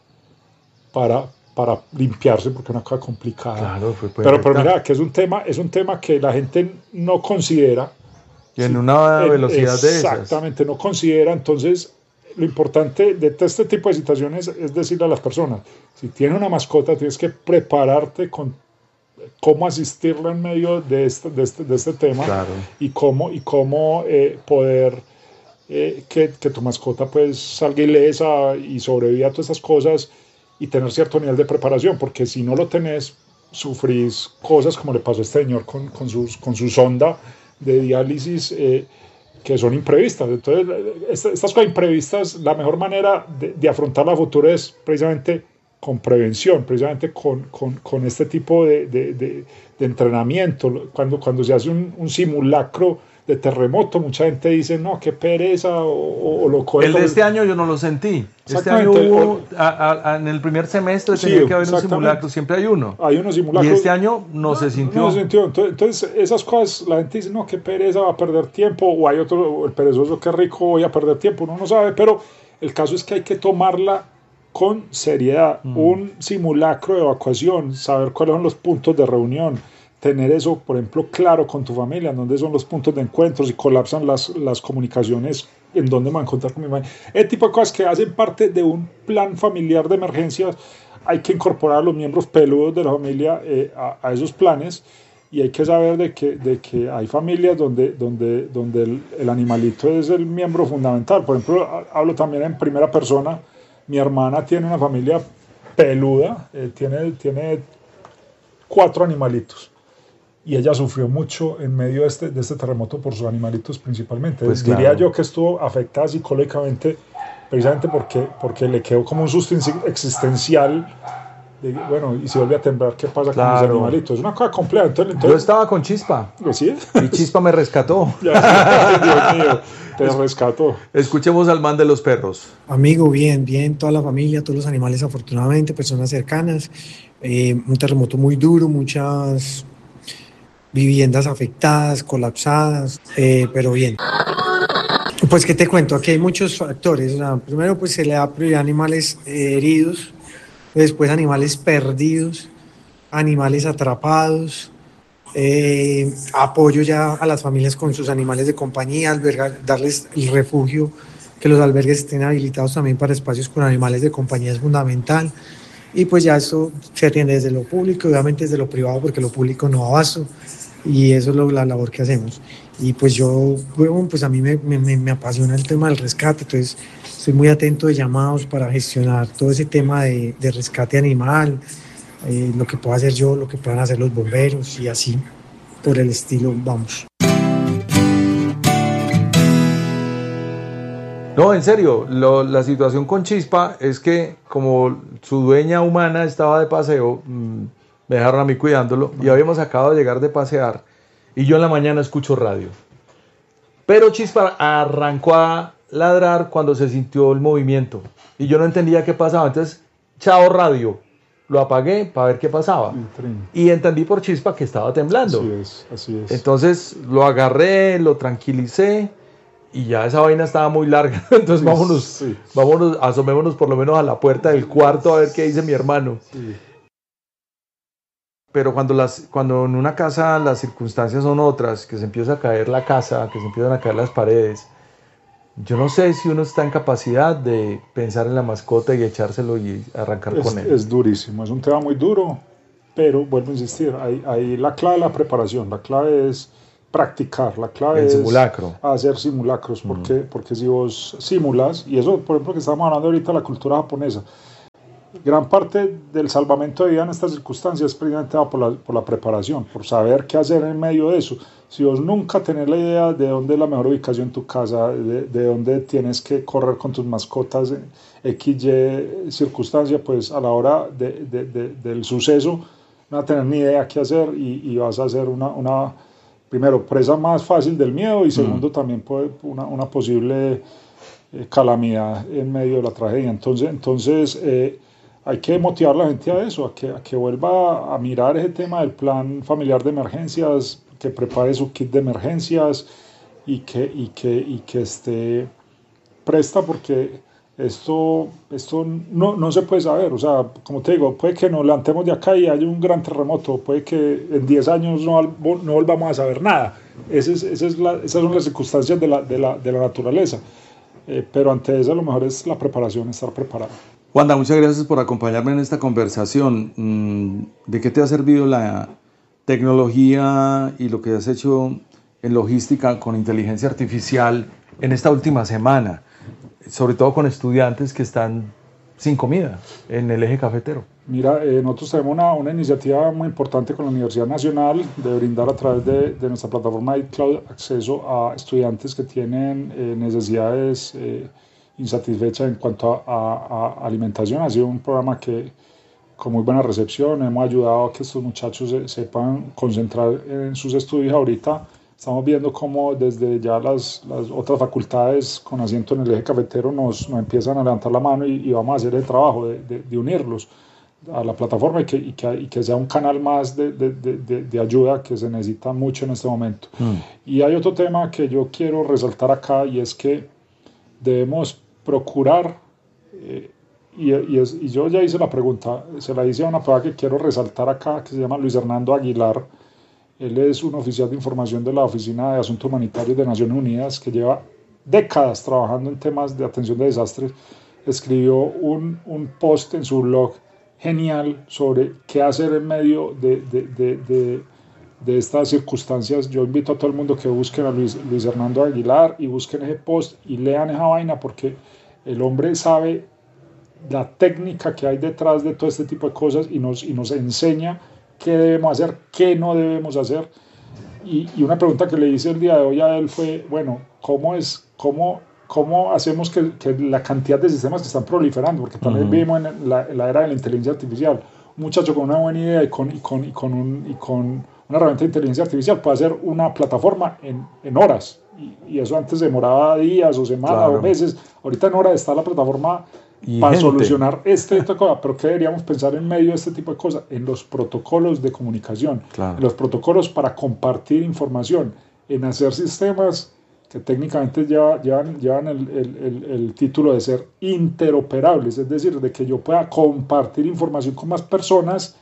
para, para limpiarse, porque es una cosa complicada. Claro, fue pero, pero mira, que es un, tema, es un tema que la gente no considera. Y en una en, velocidad de esas. Exactamente, no considera. Entonces, lo importante de este tipo de situaciones es decirle a las personas, si tienes una mascota, tienes que prepararte con cómo asistirla en medio de este, de este, de este tema, claro. y cómo, y cómo eh, poder eh, que, que tu mascota pues salga ilesa y sobreviva a todas esas cosas y tener cierto nivel de preparación, porque si no lo tenés, sufrís cosas como le pasó a este señor con, con, sus, con su sonda de diálisis, eh, que son imprevistas. Entonces, estas, estas cosas imprevistas, la mejor manera de, de afrontar la futura es precisamente con prevención, precisamente con, con, con este tipo de, de, de, de entrenamiento. Cuando, cuando se hace un, un simulacro de terremoto, mucha gente dice, no, qué pereza, o, o lo coge. El de este año yo no lo sentí. Este año hubo, a, a, en el primer semestre tenía sí, que haber un simulacro, siempre hay uno. Hay unos simulacros. Y este año no, no se sintió. No se sintió. Entonces, entonces, esas cosas, la gente dice, no, qué pereza, va a perder tiempo, o hay otro, el perezoso, qué rico, voy a perder tiempo, uno no sabe, pero el caso es que hay que tomarla con seriedad, mm. un simulacro de evacuación, saber cuáles son los puntos de reunión, tener eso, por ejemplo, claro con tu familia, en dónde son los puntos de encuentro, si colapsan las, las comunicaciones, en dónde me voy a encontrar con mi madre. El tipo de cosas que hacen parte de un plan familiar de emergencias, hay que incorporar a los miembros peludos de la familia eh, a, a esos planes, y hay que saber de que, de que hay familias donde, donde, donde el, el animalito es el miembro fundamental. Por ejemplo, hablo también en primera persona. Mi hermana tiene una familia peluda, eh, tiene, tiene cuatro animalitos, y ella sufrió mucho en medio de este, de este terremoto por sus animalitos principalmente. Pues diría claro. yo que estuvo afectada psicológicamente precisamente porque, porque le quedó como un susto existencial. De, bueno, y si vuelve a temblar, ¿qué pasa claro. con los animalitos? Es una cosa compleja. Entonces, entonces, yo estaba con Chispa. ¿Sí? Y Chispa me rescató. Ay, Dios mío, te es, rescató. Escuchemos al man de los perros. Amigo, bien, bien, toda la familia, todos los animales, afortunadamente, personas cercanas. Eh, un terremoto muy duro, muchas viviendas afectadas, colapsadas, eh, pero bien. Pues, ¿qué te cuento? Aquí hay muchos factores. O sea, primero, pues se le da prioridad a animales eh, heridos. Después animales perdidos, animales atrapados, eh, apoyo ya a las familias con sus animales de compañía, albergar, darles el refugio, que los albergues estén habilitados también para espacios con animales de compañía es fundamental. Y pues ya eso se atiende desde lo público, obviamente desde lo privado, porque lo público no abasto, y eso es lo, la labor que hacemos. Y pues yo, bueno, pues a mí me, me, me apasiona el tema del rescate, entonces estoy muy atento de llamados para gestionar todo ese tema de, de rescate animal, eh, lo que pueda hacer yo, lo que puedan hacer los bomberos y así, por el estilo, vamos. No, en serio, lo, la situación con Chispa es que como su dueña humana estaba de paseo, mmm, me dejaron a mí cuidándolo y habíamos acabado de llegar de pasear y yo en la mañana escucho radio. Pero Chispa arrancó a ladrar cuando se sintió el movimiento y yo no entendía qué pasaba, entonces chao radio, lo apagué para ver qué pasaba y entendí por Chispa que estaba temblando. Así es, así es. Entonces lo agarré, lo tranquilicé y ya esa vaina estaba muy larga, entonces sí, vámonos, sí. vámonos, asomémonos por lo menos a la puerta del cuarto a ver qué dice mi hermano. Sí. Pero cuando, las, cuando en una casa las circunstancias son otras, que se empieza a caer la casa, que se empiezan a caer las paredes, yo no sé si uno está en capacidad de pensar en la mascota y echárselo y arrancar es, con él. Es durísimo, es un tema muy duro, pero vuelvo a insistir, ahí, ahí la clave es la preparación, la clave es practicar, la clave el es simulacro. hacer simulacros, porque, mm. porque si vos simulas, y eso por ejemplo que estamos hablando ahorita de la cultura japonesa, gran parte del salvamento de vida en estas circunstancias precisamente va por la, por la preparación, por saber qué hacer en medio de eso. Si vos nunca tenés la idea de dónde es la mejor ubicación en tu casa, de, de dónde tienes que correr con tus mascotas, X, Y circunstancia, pues a la hora de, de, de, del suceso no vas a tener ni idea qué hacer y, y vas a hacer una, una, primero, presa más fácil del miedo y segundo, mm. también puede una, una posible eh, calamidad en medio de la tragedia. Entonces, entonces eh, hay que motivar a la gente a eso, a que, a que vuelva a mirar ese tema del plan familiar de emergencias, que prepare su kit de emergencias y que, y que, y que esté presta, porque esto, esto no, no se puede saber. O sea, como te digo, puede que nos levantemos de acá y haya un gran terremoto, puede que en diez años no, no volvamos a saber nada. Esa es, esa es la, esas son las circunstancias de la, de la, de la naturaleza. Eh, pero ante eso lo mejor es la preparación, estar preparado. Wanda, muchas gracias por acompañarme en esta conversación. ¿De qué te ha servido la tecnología y lo que has hecho en logística con inteligencia artificial en esta última semana, sobre todo con estudiantes que están sin comida en el eje cafetero? Mira, eh, nosotros tenemos una, una iniciativa muy importante con la Universidad Nacional de brindar a través de, de nuestra plataforma iCloud acceso a estudiantes que tienen eh, necesidades eh, insatisfechas en cuanto a, a, a alimentación. Ha sido un programa que con muy buena recepción, hemos ayudado a que estos muchachos se, sepan concentrar en sus estudios. Ahorita estamos viendo cómo desde ya las, las otras facultades con asiento en el eje cafetero nos, nos empiezan a levantar la mano y, y vamos a hacer el trabajo de, de, de unirlos a la plataforma y que, y que, y que sea un canal más de, de, de, de ayuda que se necesita mucho en este momento. Mm. Y hay otro tema que yo quiero resaltar acá y es que debemos procurar eh, Y, y, es, y yo ya hice la pregunta, se la hice a una persona que quiero resaltar acá, que se llama Luis Hernando Aguilar. Él es un oficial de información de la Oficina de Asuntos Humanitarios de Naciones Unidas que lleva décadas trabajando en temas de atención de desastres. Escribió un, un post en su blog genial sobre qué hacer en medio de, de, de, de, de estas circunstancias. Yo invito a todo el mundo que busquen a Luis, Luis Hernando Aguilar y busquen ese post y lean esa vaina, porque el hombre sabe la técnica que hay detrás de todo este tipo de cosas y nos, y nos enseña qué debemos hacer, qué no debemos hacer. Y, y una pregunta que le hice el día de hoy a él fue, bueno, ¿cómo, es, cómo, cómo hacemos que, que la cantidad de sistemas que están proliferando? Porque también uh-huh. vivimos en la, en la era de la inteligencia artificial. Un muchacho con una buena idea y con, y con, y con, un, y con una herramienta de inteligencia artificial puede hacer una plataforma en, en horas. Y, y eso antes demoraba días o semanas claro. o meses. Ahorita en horas está la plataforma y para gente. Solucionar este tipo de cosas. Pero ¿qué deberíamos pensar en medio de este tipo de cosas? En los protocolos de comunicación, claro. en los protocolos para compartir información, en hacer sistemas que técnicamente llevan, llevan, llevan el, el, el, el título de ser interoperables, es decir, de que yo pueda compartir información con más personas.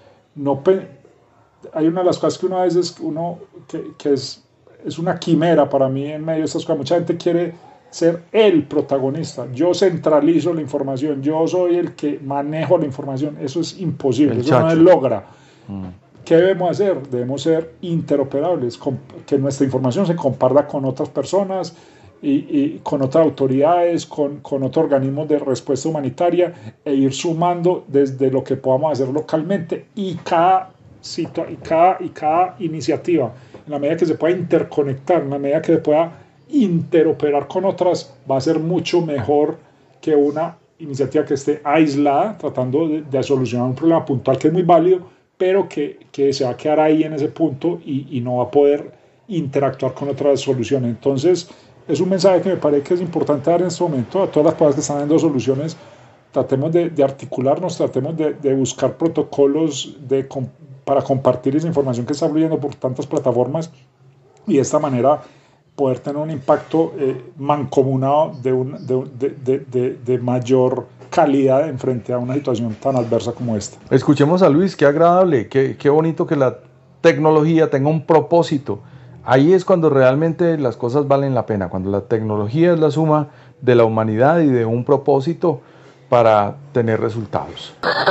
No pe- hay una de las cosas que uno a veces, uno, que, que es, es una quimera para mí en medio de estas cosas. Mucha gente quiere ser el protagonista. Yo centralizo la información, yo soy el que manejo la información. Eso es imposible, el eso chacho. No se logra. Mm. ¿Qué debemos hacer? Debemos ser interoperables, que nuestra información se comparta con otras personas y, y con otras autoridades, con, con otros organismos de respuesta humanitaria, e ir sumando desde lo que podamos hacer localmente y cada, situa- y cada, y cada iniciativa, en la medida que se pueda interconectar, en la medida que se pueda interoperar con otras, va a ser mucho mejor que una iniciativa que esté aislada tratando de, de solucionar un problema puntual que es muy válido, pero que, que se va a quedar ahí en ese punto y, y no va a poder interactuar con otras soluciones. Entonces es un mensaje que me parece que es importante dar en este momento a todas las personas que están dando soluciones. Tratemos de, de articularnos, tratemos de, de buscar protocolos de, para compartir esa información que está fluyendo por tantas plataformas y de esta manera poder tener un impacto eh, mancomunado de, un, de, de, de, de mayor calidad en frente a una situación tan adversa como esta. Escuchemos a Luis, qué agradable, qué, qué bonito que la tecnología tenga un propósito. Ahí es cuando realmente las cosas valen la pena, cuando la tecnología es la suma de la humanidad y de un propósito para tener resultados.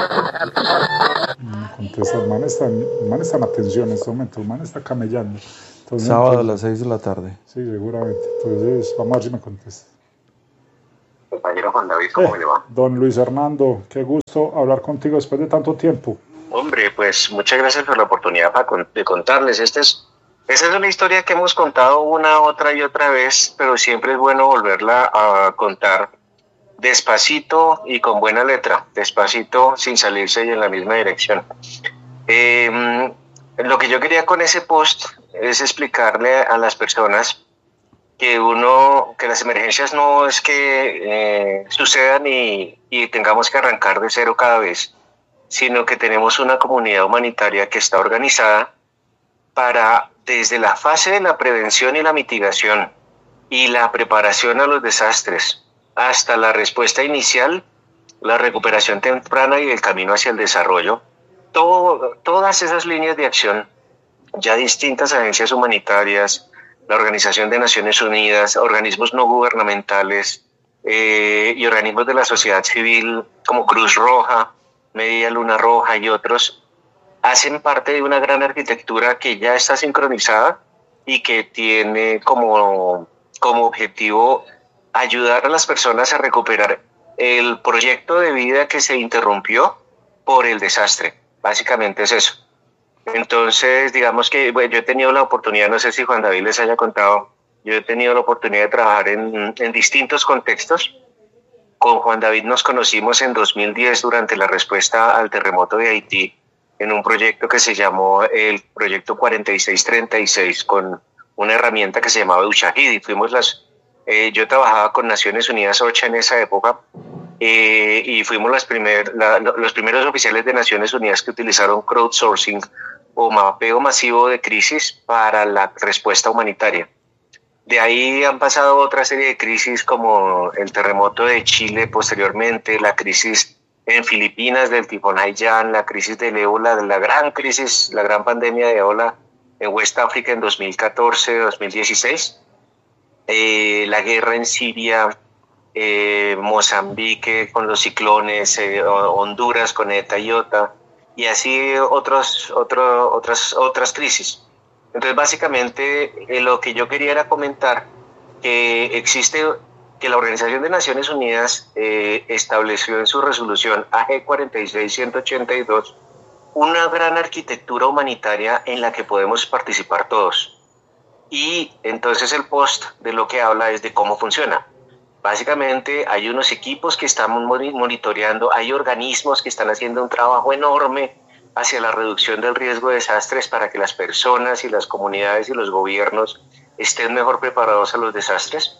No contesta, el man está, el man está en atención en este momento, el man está camellando. Entonces, Sábado entonces, a las seis de la tarde. Sí, seguramente. Entonces, vamos a ver si me contesta. Compañero Juan David, ¿cómo eh, le va? Don Luis Hernando, qué gusto hablar contigo después de tanto tiempo. Hombre, pues muchas gracias por la oportunidad de contarles. Esta es, esta es una historia que hemos contado una, otra y otra vez, pero siempre es bueno volverla a contar despacito y con buena letra, despacito sin salirse y en la misma dirección. Eh, lo que yo quería con ese post es explicarle a las personas que uno, que las emergencias no es que eh, sucedan y, y tengamos que arrancar de cero cada vez, sino que tenemos una comunidad humanitaria que está organizada para, desde la fase de la prevención y la mitigación y la preparación a los desastres, hasta la respuesta inicial, la recuperación temprana y el camino hacia el desarrollo, todo, todas esas líneas de acción, ya distintas agencias humanitarias, la Organización de Naciones Unidas, organismos no gubernamentales eh, y organismos de la sociedad civil como Cruz Roja, Media Luna Roja y otros, hacen parte de una gran arquitectura que ya está sincronizada y que tiene como, como objetivo ayudar a las personas a recuperar el proyecto de vida que se interrumpió por el desastre. Básicamente es eso. Entonces, digamos que bueno, yo he tenido la oportunidad, no sé si Juan David les haya contado, yo he tenido la oportunidad de trabajar en, en distintos contextos. Con Juan David nos conocimos en dos mil diez durante la respuesta al terremoto de Haití en un proyecto que se llamó el Proyecto cuarenta y seis treinta y seis con una herramienta que se llamaba Ushahid y fuimos las... Eh, yo trabajaba con Naciones Unidas OCHA en esa época eh, y fuimos las primer, la, los primeros oficiales de Naciones Unidas que utilizaron crowdsourcing o mapeo masivo de crisis para la respuesta humanitaria. De ahí han pasado otra serie de crisis como el terremoto de Chile posteriormente, la crisis en Filipinas del tifón Haiyan, la crisis del ébola, la gran crisis, la gran pandemia de ébola en West África en dos mil catorce dos mil dieciséis. Eh, la guerra en Siria, eh, Mozambique con los ciclones, eh, Honduras con Eta y Iota, y así otros, otro, otras, otras crisis. Entonces, básicamente, eh, lo que yo quería era comentar que existe, que la Organización de Naciones Unidas eh, estableció en su resolución A G cuarenta y seis ciento ochenta y dos una gran arquitectura humanitaria en la que podemos participar todos. Y entonces el post de lo que habla es de cómo funciona. Básicamente hay unos equipos que están monitoreando, hay organismos que están haciendo un trabajo enorme hacia la reducción del riesgo de desastres para que las personas y las comunidades y los gobiernos estén mejor preparados a los desastres.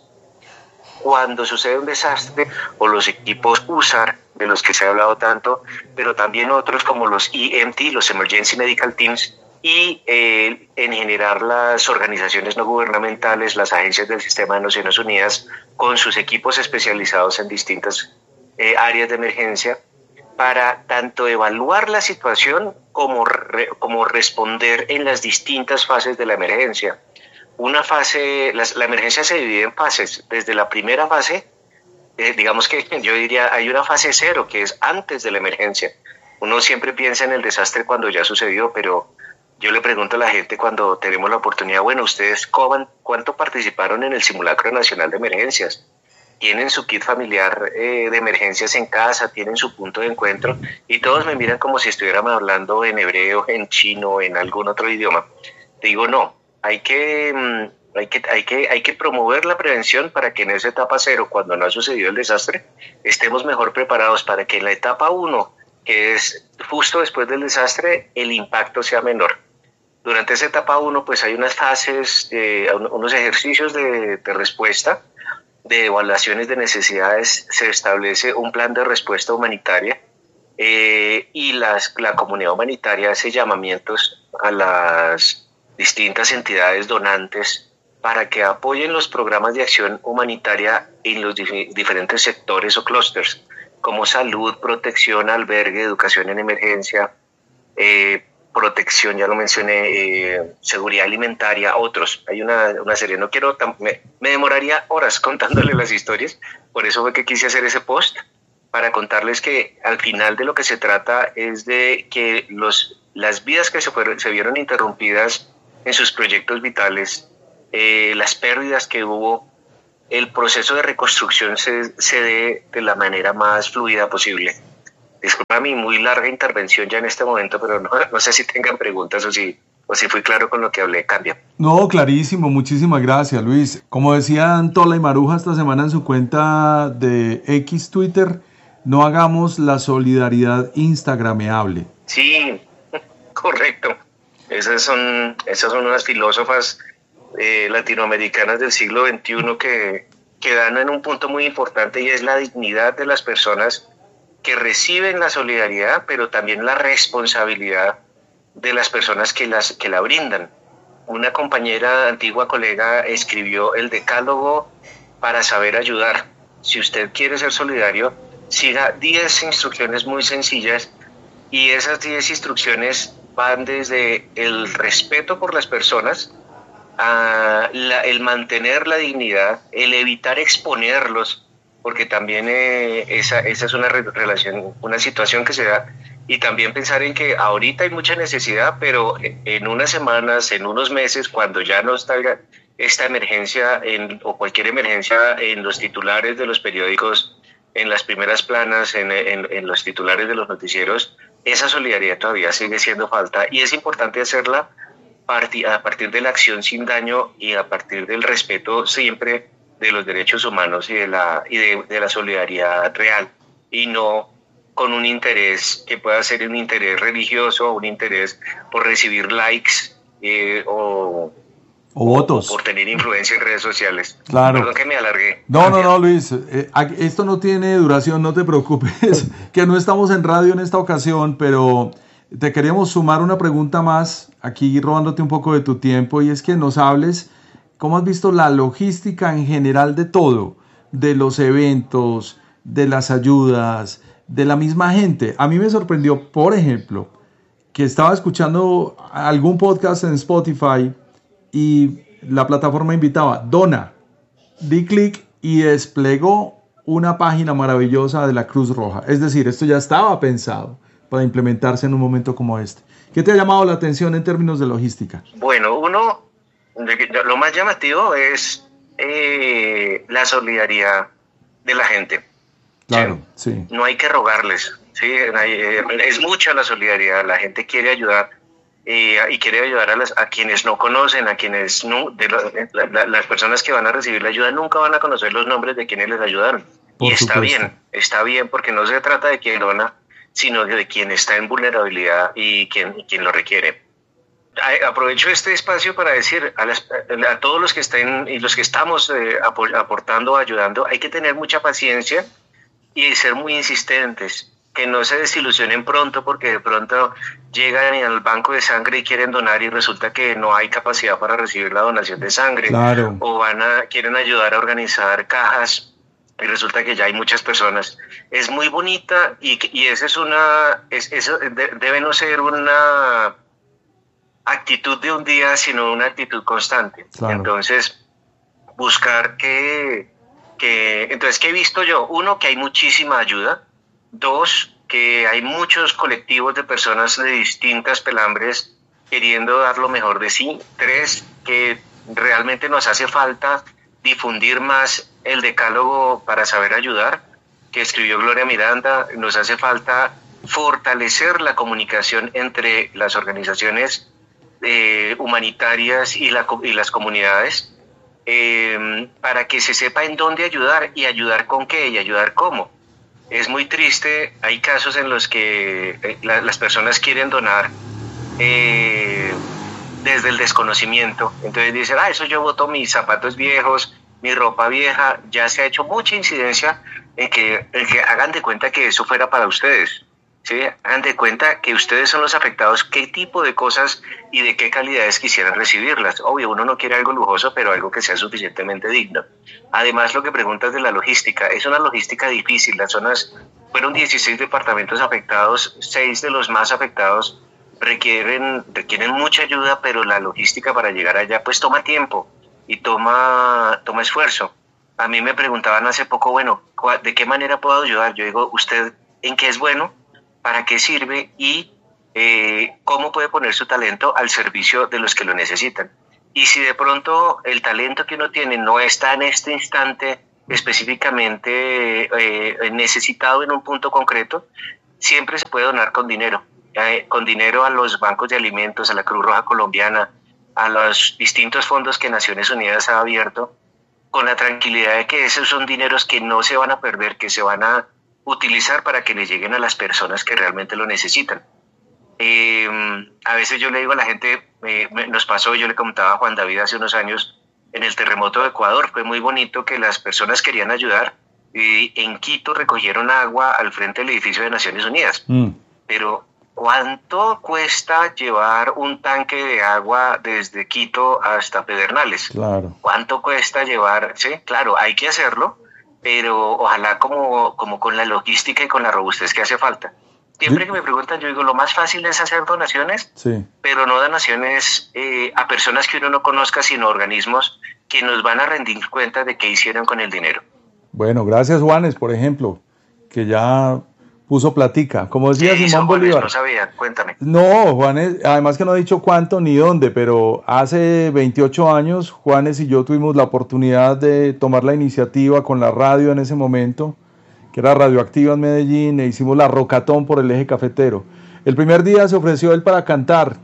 Cuando sucede un desastre, o los equipos U S A R, de los que se ha hablado tanto, pero también otros como los E M T, los Emergency Medical Teams, y eh, en generar las organizaciones no gubernamentales, las agencias del sistema de Naciones Unidas, con sus equipos especializados en distintas eh, áreas de emergencia, para tanto evaluar la situación como, re, como responder en las distintas fases de la emergencia. Una fase, la, la emergencia se divide en fases. Desde la primera fase, eh, digamos que yo diría, hay una fase cero, que es antes de la emergencia. Uno siempre piensa en el desastre cuando ya sucedió, pero yo le pregunto a la gente cuando tenemos la oportunidad, bueno, ¿ustedes cuánto participaron en el simulacro nacional de emergencias? ¿Tienen su kit familiar eh, de emergencias en casa? ¿Tienen su punto de encuentro? Y todos me miran como si estuviéramos hablando en hebreo, en chino, en algún otro idioma. Digo, no, hay que, hay que, hay que, hay que promover la prevención para que en esa etapa cero, cuando no ha sucedido el desastre, estemos mejor preparados para que en la etapa uno, que es justo después del desastre, el impacto sea menor. Durante esa etapa uno, pues hay unas fases, eh, unos ejercicios de, de respuesta, de evaluaciones de necesidades, se establece un plan de respuesta humanitaria eh, y las, la comunidad humanitaria hace llamamientos a las distintas entidades donantes para que apoyen los programas de acción humanitaria en los dif- diferentes sectores o clústeres, como salud, protección, albergue, educación en emergencia, eh, protección, ya lo mencioné, eh, seguridad alimentaria, otros. Hay una, una serie, no quiero, me, me demoraría horas contándole las historias, por eso fue que quise hacer ese post, para contarles que al final de lo que se trata es de que los, las vidas que se, fueron, se vieron interrumpidas en sus proyectos vitales, eh, las pérdidas que hubo, el proceso de reconstrucción se, se dé de la manera más fluida posible. Disculpa mi muy larga intervención ya en este momento, pero no, no sé si tengan preguntas o si, o si fui claro con lo que hablé. Cambia. No, clarísimo, muchísimas gracias, Luis. Como decían Tola y Maruja esta semana en su cuenta de X Twitter, no hagamos la solidaridad instagrameable. Sí, correcto. Esas son, esas son unas filósofas eh, latinoamericanas del siglo veintiuno que, que dan en un punto muy importante, y es la dignidad de las personas que reciben la solidaridad, pero también la responsabilidad de las personas que, las, que la brindan. Una compañera, antigua colega, escribió el decálogo para saber ayudar. Si usted quiere ser solidario, siga diez instrucciones muy sencillas, y esas diez instrucciones van desde el respeto por las personas, a la, el mantener la dignidad, el evitar exponerlos, porque también eh, esa, esa es una re- relación, una situación que se da, y también pensar en que ahorita hay mucha necesidad, pero en unas semanas, en unos meses, cuando ya no está esta emergencia en, o cualquier emergencia en los titulares de los periódicos, en las primeras planas, en, en, en los titulares de los noticieros, esa solidaridad todavía sigue siendo falta, y es importante hacerla a partir de la acción sin daño y a partir del respeto siempre de los derechos humanos y de la, y de, de la solidaridad real, y no con un interés que pueda ser un interés religioso, un interés por recibir likes eh, o... O votos. O por tener influencia en redes sociales. Claro. Perdón que me alargué. No, no, no, Luis. Eh, esto no tiene duración, no te preocupes. Que no estamos en radio en esta ocasión, pero te queríamos sumar una pregunta más, aquí robándote un poco de tu tiempo, y es que nos hables cómo has visto la logística en general de todo, de los eventos, de las ayudas, de la misma gente. A mí me sorprendió, por ejemplo, que estaba escuchando algún podcast en Spotify y la plataforma invitaba, dona, di clic y desplegó una página maravillosa de la Cruz Roja. Es decir, esto ya estaba pensado para implementarse en un momento como este. ¿Qué te ha llamado la atención en términos de logística? Bueno, uno, lo más llamativo es eh, la solidaridad de la gente. Claro, sí. sí. No hay que rogarles, ¿sí? Es mucha la solidaridad, la gente quiere ayudar. Eh, y quiere ayudar a, las, a quienes no conocen, a quienes no, de lo, la, la, las personas que van a recibir la ayuda nunca van a conocer los nombres de quienes les ayudaron. Por y está supuesto. bien, está bien, porque no se trata de quien dona, sino de quien está en vulnerabilidad y quien, y quien lo requiere. A, aprovecho este espacio para decir a, las, a todos los que estén y los que estamos eh, aportando, ayudando, hay que tener mucha paciencia y ser muy insistentes. Que no se desilusionen pronto, porque de pronto llegan al banco de sangre y quieren donar y resulta que no hay capacidad para recibir la donación de sangre. Claro. O van a, quieren ayudar a organizar cajas y resulta que ya hay muchas personas. Es muy bonita y, y esa es una, es, eso de, debe no ser una actitud de un día, sino una actitud constante. Claro. Entonces, buscar que, que, entonces, ¿qué he visto yo? Uno, que hay muchísima ayuda. Dos, que hay muchos colectivos de personas de distintas pelambres queriendo dar lo mejor de sí. Tres, que realmente nos hace falta difundir más el decálogo para saber ayudar, que escribió Gloria Miranda. Nos hace falta fortalecer la comunicación entre las organizaciones eh, humanitarias y, la, y las comunidades eh, para que se sepa en dónde ayudar y ayudar con qué y ayudar cómo. Es muy triste, hay casos en los que eh, la, las personas quieren donar eh, desde el desconocimiento. Entonces dicen, ah, eso yo boto mis zapatos viejos, mi ropa vieja. Ya se ha hecho mucha incidencia en que, en que hagan de cuenta que eso fuera para ustedes, ¿sí? Hagan de cuenta que ustedes son los afectados, qué tipo de cosas y de qué calidades quisieran recibirlas. Obvio, uno no quiere algo lujoso, pero algo que sea suficientemente digno. Además, lo que preguntas de la logística, es una logística difícil. Las zonas, fueron dieciséis departamentos afectados, seis de los más afectados requieren, requieren mucha ayuda, pero la logística para llegar allá pues toma tiempo y toma, toma esfuerzo. A mí me preguntaban hace poco, bueno, ¿de qué manera puedo ayudar? Yo digo, ¿usted en qué es bueno? ¿Para qué sirve? Y eh, ¿cómo puede poner su talento al servicio de los que lo necesitan? Y si de pronto el talento que uno tiene no está en este instante específicamente eh, necesitado en un punto concreto, siempre se puede donar con dinero. Eh, con dinero a los bancos de alimentos, a la Cruz Roja Colombiana, a los distintos fondos que Naciones Unidas ha abierto, con la tranquilidad de que esos son dineros que no se van a perder, que se van a utilizar para que le lleguen a las personas que realmente lo necesitan. Eh, a veces yo le digo a la gente, eh, nos pasó, yo le contaba a Juan David hace unos años, en el terremoto de Ecuador, fue muy bonito que las personas querían ayudar y en Quito recogieron agua al frente del edificio de Naciones Unidas. Mm. Pero ¿cuánto cuesta llevar un tanque de agua desde Quito hasta Pedernales? Claro. ¿Cuánto cuesta llevar? Sí, claro, hay que hacerlo, pero ojalá como, como con la logística y con la robustez que hace falta. Siempre ¿Sí? que me preguntan, yo digo, lo más fácil es hacer donaciones, sí. pero no donaciones eh, a personas que uno no conozca, sino organismos que nos van a rendir cuenta de qué hicieron con el dinero. Bueno, gracias Juanes, por ejemplo, que ya puso platica. Como decía sí, Simón Juanes, Bolívar. No sabía, cuéntame. No, Juanes, además que no ha dicho cuánto ni dónde, pero hace veintiocho años Juanes y yo tuvimos la oportunidad de tomar la iniciativa con la radio en ese momento, que era Radioactiva en Medellín, e hicimos la Rocatón por el eje cafetero. El primer día se ofreció él para cantar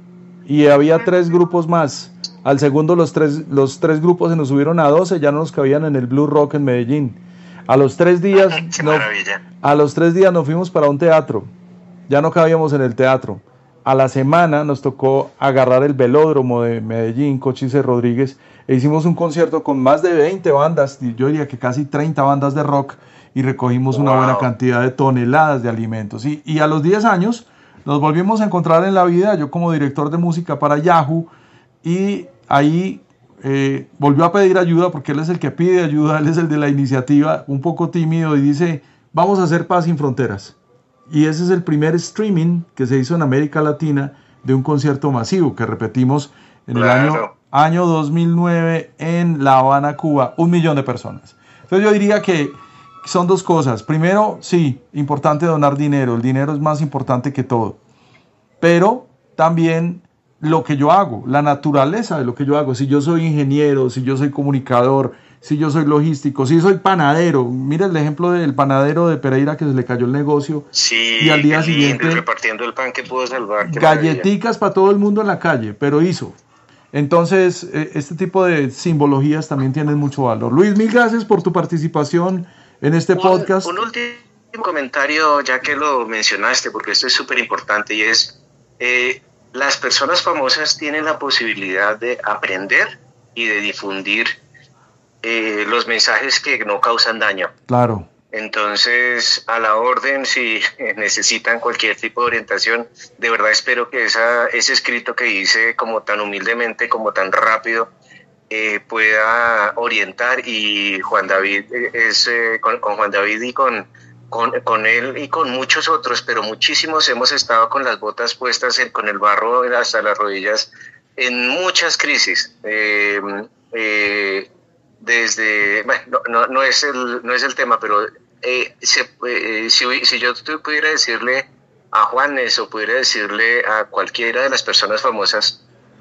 y había tres grupos más. Al segundo los tres, los tres grupos se nos subieron a doce, ya no nos cabían en el Blue Rock en Medellín. A los tres días, Qué no, maravilla. a los tres días nos fuimos para un teatro, ya no cabíamos en el teatro. A la semana nos tocó agarrar el velódromo de Medellín, Cochise Rodríguez, e hicimos un concierto con más de veinte bandas, yo diría que casi treinta bandas de rock, y recogimos una wow. buena cantidad de toneladas de alimentos. Y, y a los diez años nos volvimos a encontrar en la vida, yo como director de música para Yahoo, y ahí eh, volvió a pedir ayuda, porque él es el que pide ayuda, él es el de la iniciativa, un poco tímido, y dice, vamos a hacer Paz sin Fronteras. Y ese es el primer streaming que se hizo en América Latina de un concierto masivo, que repetimos en el claro. año, año dos mil nueve en La Habana, Cuba, un millón de personas. Entonces yo diría que son dos cosas. Primero, sí, importante donar dinero. El dinero es más importante que todo. Pero también lo que yo hago, la naturaleza de lo que yo hago. Si yo soy ingeniero, si yo soy comunicador, si yo soy logístico, si soy panadero. Mira el ejemplo del panadero de Pereira que se le cayó el negocio. Sí, y al día lindo, siguiente repartiendo el pan que pudo salvar. Galletitas para todo el mundo en la calle, pero hizo. Entonces, este tipo de simbologías también tienen mucho valor. Luis, mil gracias por tu participación en este un, podcast. Un último comentario, ya que lo mencionaste, porque esto es súper importante, y es, eh, las personas famosas tienen la posibilidad de aprender y de difundir eh, los mensajes que no causan daño. Claro. Entonces, a la orden, si necesitan cualquier tipo de orientación, de verdad espero que esa, ese escrito que hice como tan humildemente, como tan rápido, Eh, pueda orientar, y Juan David es eh, con, con Juan David y con, con, con él y con muchos otros, pero muchísimos hemos estado con las botas puestas en, con el barro hasta las rodillas en muchas crisis, eh, eh, desde, bueno, no, no, no, es el, no es el tema, pero eh, se, eh, si, si yo pudiera decirle a Juanes o pudiera decirle a cualquiera de las personas famosas,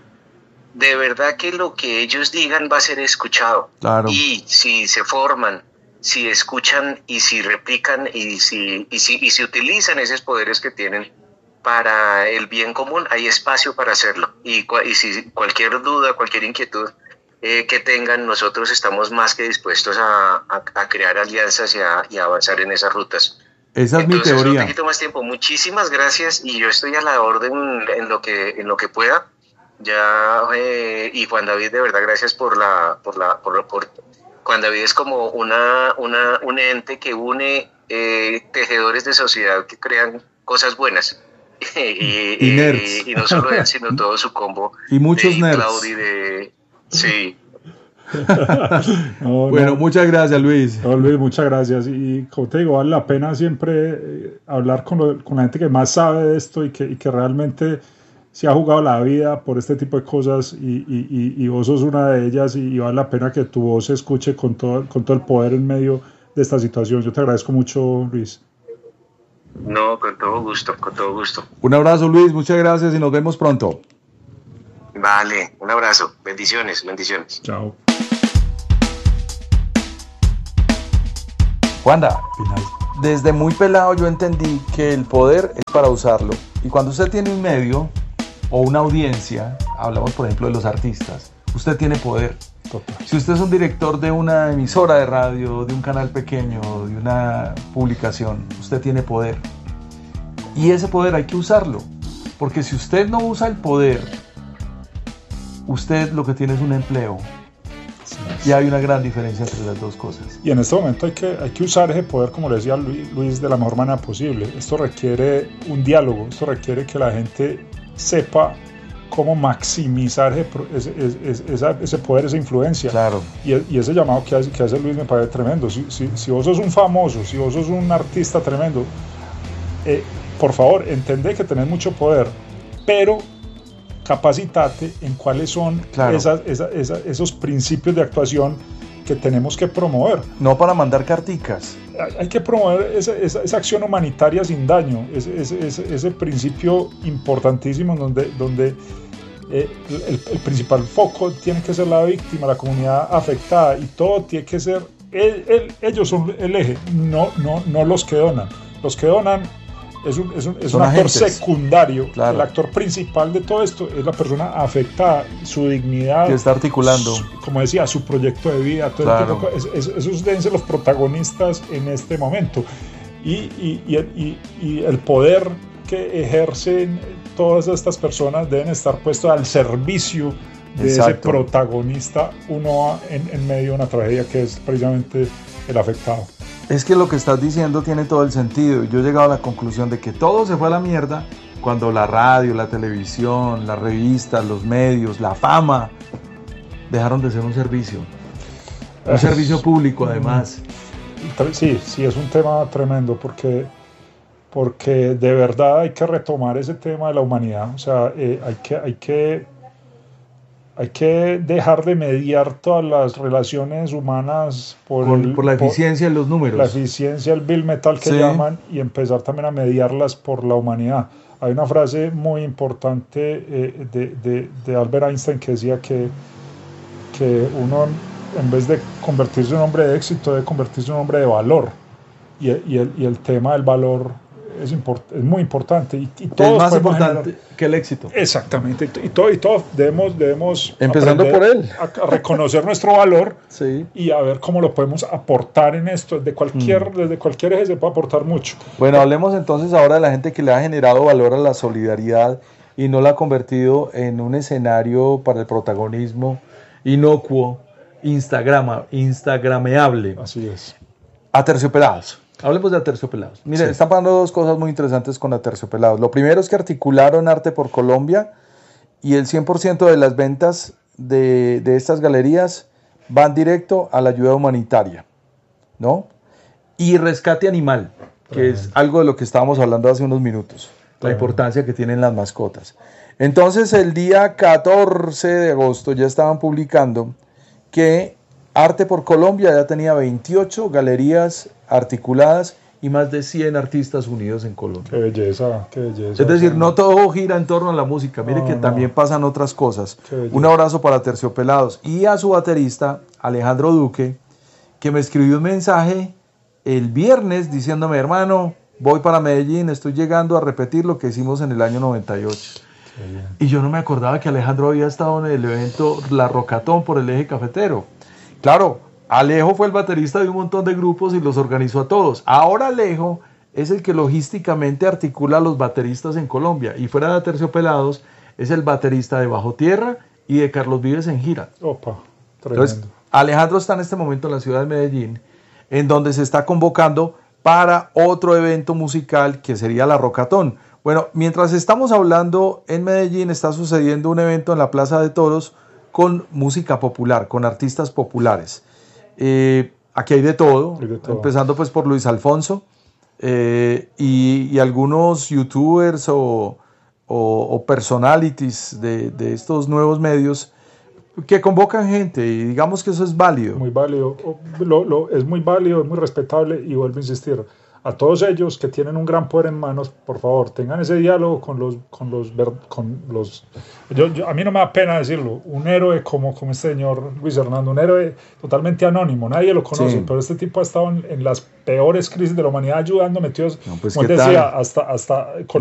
de verdad que lo que ellos digan va a ser escuchado. Claro. Y si se forman, si escuchan y si replican y si, y si, y si utilizan esos poderes que tienen para el bien común, hay espacio para hacerlo. Y, y si cualquier duda, cualquier inquietud eh, que tengan, nosotros estamos más que dispuestos a, a, a crear alianzas y a, y a avanzar en esas rutas. Esa es Entonces, mi teoría. No te quito más tiempo. Muchísimas gracias, y yo estoy a la orden en lo que, en lo que pueda. Ya, eh, y Juan David, de verdad, gracias por la, por la, por, por Juan David es como una, una, un ente que une eh, tejedores de sociedad que crean cosas buenas. y, y, y, nerds. y, y no solo él, sino todo su combo. Y muchos de nerds. Claudi, de, sí. no, bueno, no. muchas gracias, Luis. No, Luis, muchas gracias. Y como te digo, vale la pena siempre hablar con, lo, con la gente que más sabe de esto y que, y que realmente se ha jugado la vida por este tipo de cosas y, y, y, y vos sos una de ellas y, y vale la pena que tu voz se escuche con todo, con todo el poder en medio de esta situación. Yo te agradezco mucho, Luis. No, con todo gusto, con todo gusto. Un abrazo, Luis, muchas gracias y nos vemos pronto. Vale, un abrazo, bendiciones, bendiciones. Chao. Juanda, desde muy pelado yo entendí que el poder es para usarlo. Y cuando usted tiene un medio o una audiencia, hablamos por ejemplo de los artistas, usted tiene poder. Total. Si usted es un director de una emisora de radio, de un canal pequeño, de una publicación, usted tiene poder. Y ese poder hay que usarlo. Porque si usted no usa el poder, usted lo que tiene es un empleo. Y hay una gran diferencia entre las dos cosas. Y en este momento hay que, hay que usar ese poder, como le decía Luis, de la mejor manera posible. Esto requiere un diálogo, esto requiere que la gente sepa cómo maximizar ese, ese, ese, ese poder, esa influencia. Claro. Y, y ese llamado que hace, que hace Luis me parece tremendo. Si, si, si vos sos un famoso, si vos sos un artista tremendo, eh, por favor, entendé que tenés mucho poder, pero capacitate en cuáles son claro. esas, esas, esas, esos principios de actuación que tenemos que promover. No para mandar carticas. Hay, hay que promover esa, esa, esa acción humanitaria sin daño, ese, ese, ese, ese principio importantísimo donde, donde eh, el, el principal foco tiene que ser la víctima, la comunidad afectada, y todo tiene que ser, el, el, ellos son el eje, no, no, no los que donan. Los que donan es un, es un, es un actor agentes. secundario. Claro. El actor principal de todo esto es la persona afectada, su dignidad, que está articulando, su, como decía, su proyecto de vida, todo claro. el tipo, es, es, esos deben ser los protagonistas en este momento, y, y, y, y, y el poder que ejercen todas estas personas deben estar puestos al servicio de Exacto. ese protagonista, uno en, en medio de una tragedia que es precisamente el afectado. Es que lo que estás diciendo tiene todo el sentido. Yo he llegado a la conclusión de que todo se fue a la mierda cuando la radio, la televisión, las revistas, los medios, la fama dejaron de ser un servicio. Un es, servicio público, además. Sí, sí, es un tema tremendo porque, porque de verdad hay que retomar ese tema de la humanidad. O sea, eh, hay que... Hay que Hay que dejar de mediar todas las relaciones humanas por, Con, el, por la eficiencia de los números. La eficiencia, el Bill Metal que sí. llaman, y empezar también a mediarlas por la humanidad. Hay una frase muy importante eh, de, de, de Albert Einstein que decía que, que uno, en vez de convertirse en un hombre de éxito, debe convertirse en un hombre de valor. Y, y, el, y el tema del valor es, import, es muy importante. Y, y todos es más importante generar... que el éxito. Exactamente. Y todos y todo debemos, debemos empezando por él. A, a reconocer nuestro valor sí. y a ver cómo lo podemos aportar en esto. De cualquier, mm. Desde cualquier eje se puede aportar mucho. Bueno, hablemos entonces ahora de la gente que le ha generado valor a la solidaridad y no la ha convertido en un escenario para el protagonismo inocuo, instagrama, instagrameable. Así es. Aterciopelados. Hablemos de Aterciopelados. Miren, sí. están pasando dos cosas muy interesantes con Aterciopelados. Lo primero es que articularon Arte por Colombia y el cien por ciento de las ventas de, de estas galerías van directo a la ayuda humanitaria, ¿no? Y rescate animal, que uh-huh. es algo de lo que estábamos hablando hace unos minutos, uh-huh. la importancia que tienen las mascotas. Entonces, el día catorce de agosto ya estaban publicando que Arte por Colombia ya tenía veintiocho galerías articuladas y más de cien artistas unidos en Colombia. Qué belleza, qué belleza. Es decir, no todo gira en torno a la música, mire no, que no. también pasan otras cosas. Un abrazo para Aterciopelados y a su baterista, Alejandro Duque, que me escribió un mensaje el viernes diciéndome, hermano, voy para Medellín, estoy llegando a repetir lo que hicimos en el año noventa y ocho. Y yo no me acordaba que Alejandro había estado en el evento La Rocatón por el Eje Cafetero. Claro, Alejo fue el baterista de un montón de grupos y los organizó a todos. Ahora Alejo es el que logísticamente articula a los bateristas en Colombia. Y fuera de Aterciopelados, es el baterista de Bajo Tierra y de Carlos Vives en gira. Opa, tremendo. Entonces, Alejandro está en este momento en la ciudad de Medellín, en donde se está convocando para otro evento musical que sería la Rocatón. Bueno, mientras estamos hablando, en Medellín está sucediendo un evento en la Plaza de Toros con música popular, con artistas populares. Eh, aquí hay de todo, hay de todo, empezando pues por Luis Alfonso eh, y, y algunos youtubers o, o, o, o personalities de, de estos nuevos medios que convocan gente, y digamos que eso es válido. Muy válido, lo, lo, es muy válido, es muy respetable, y vuelvo a insistir, a todos ellos que tienen un gran poder en manos, por favor, tengan ese diálogo con los... Con los, con los yo, yo, a mí no me da pena decirlo, un héroe como, como este señor Luis Hernando, un héroe totalmente anónimo, nadie lo conoce, sí. Pero este tipo ha estado en, en las peores crisis de la humanidad ayudando, metidos, no, pues, como te decía, hasta, hasta con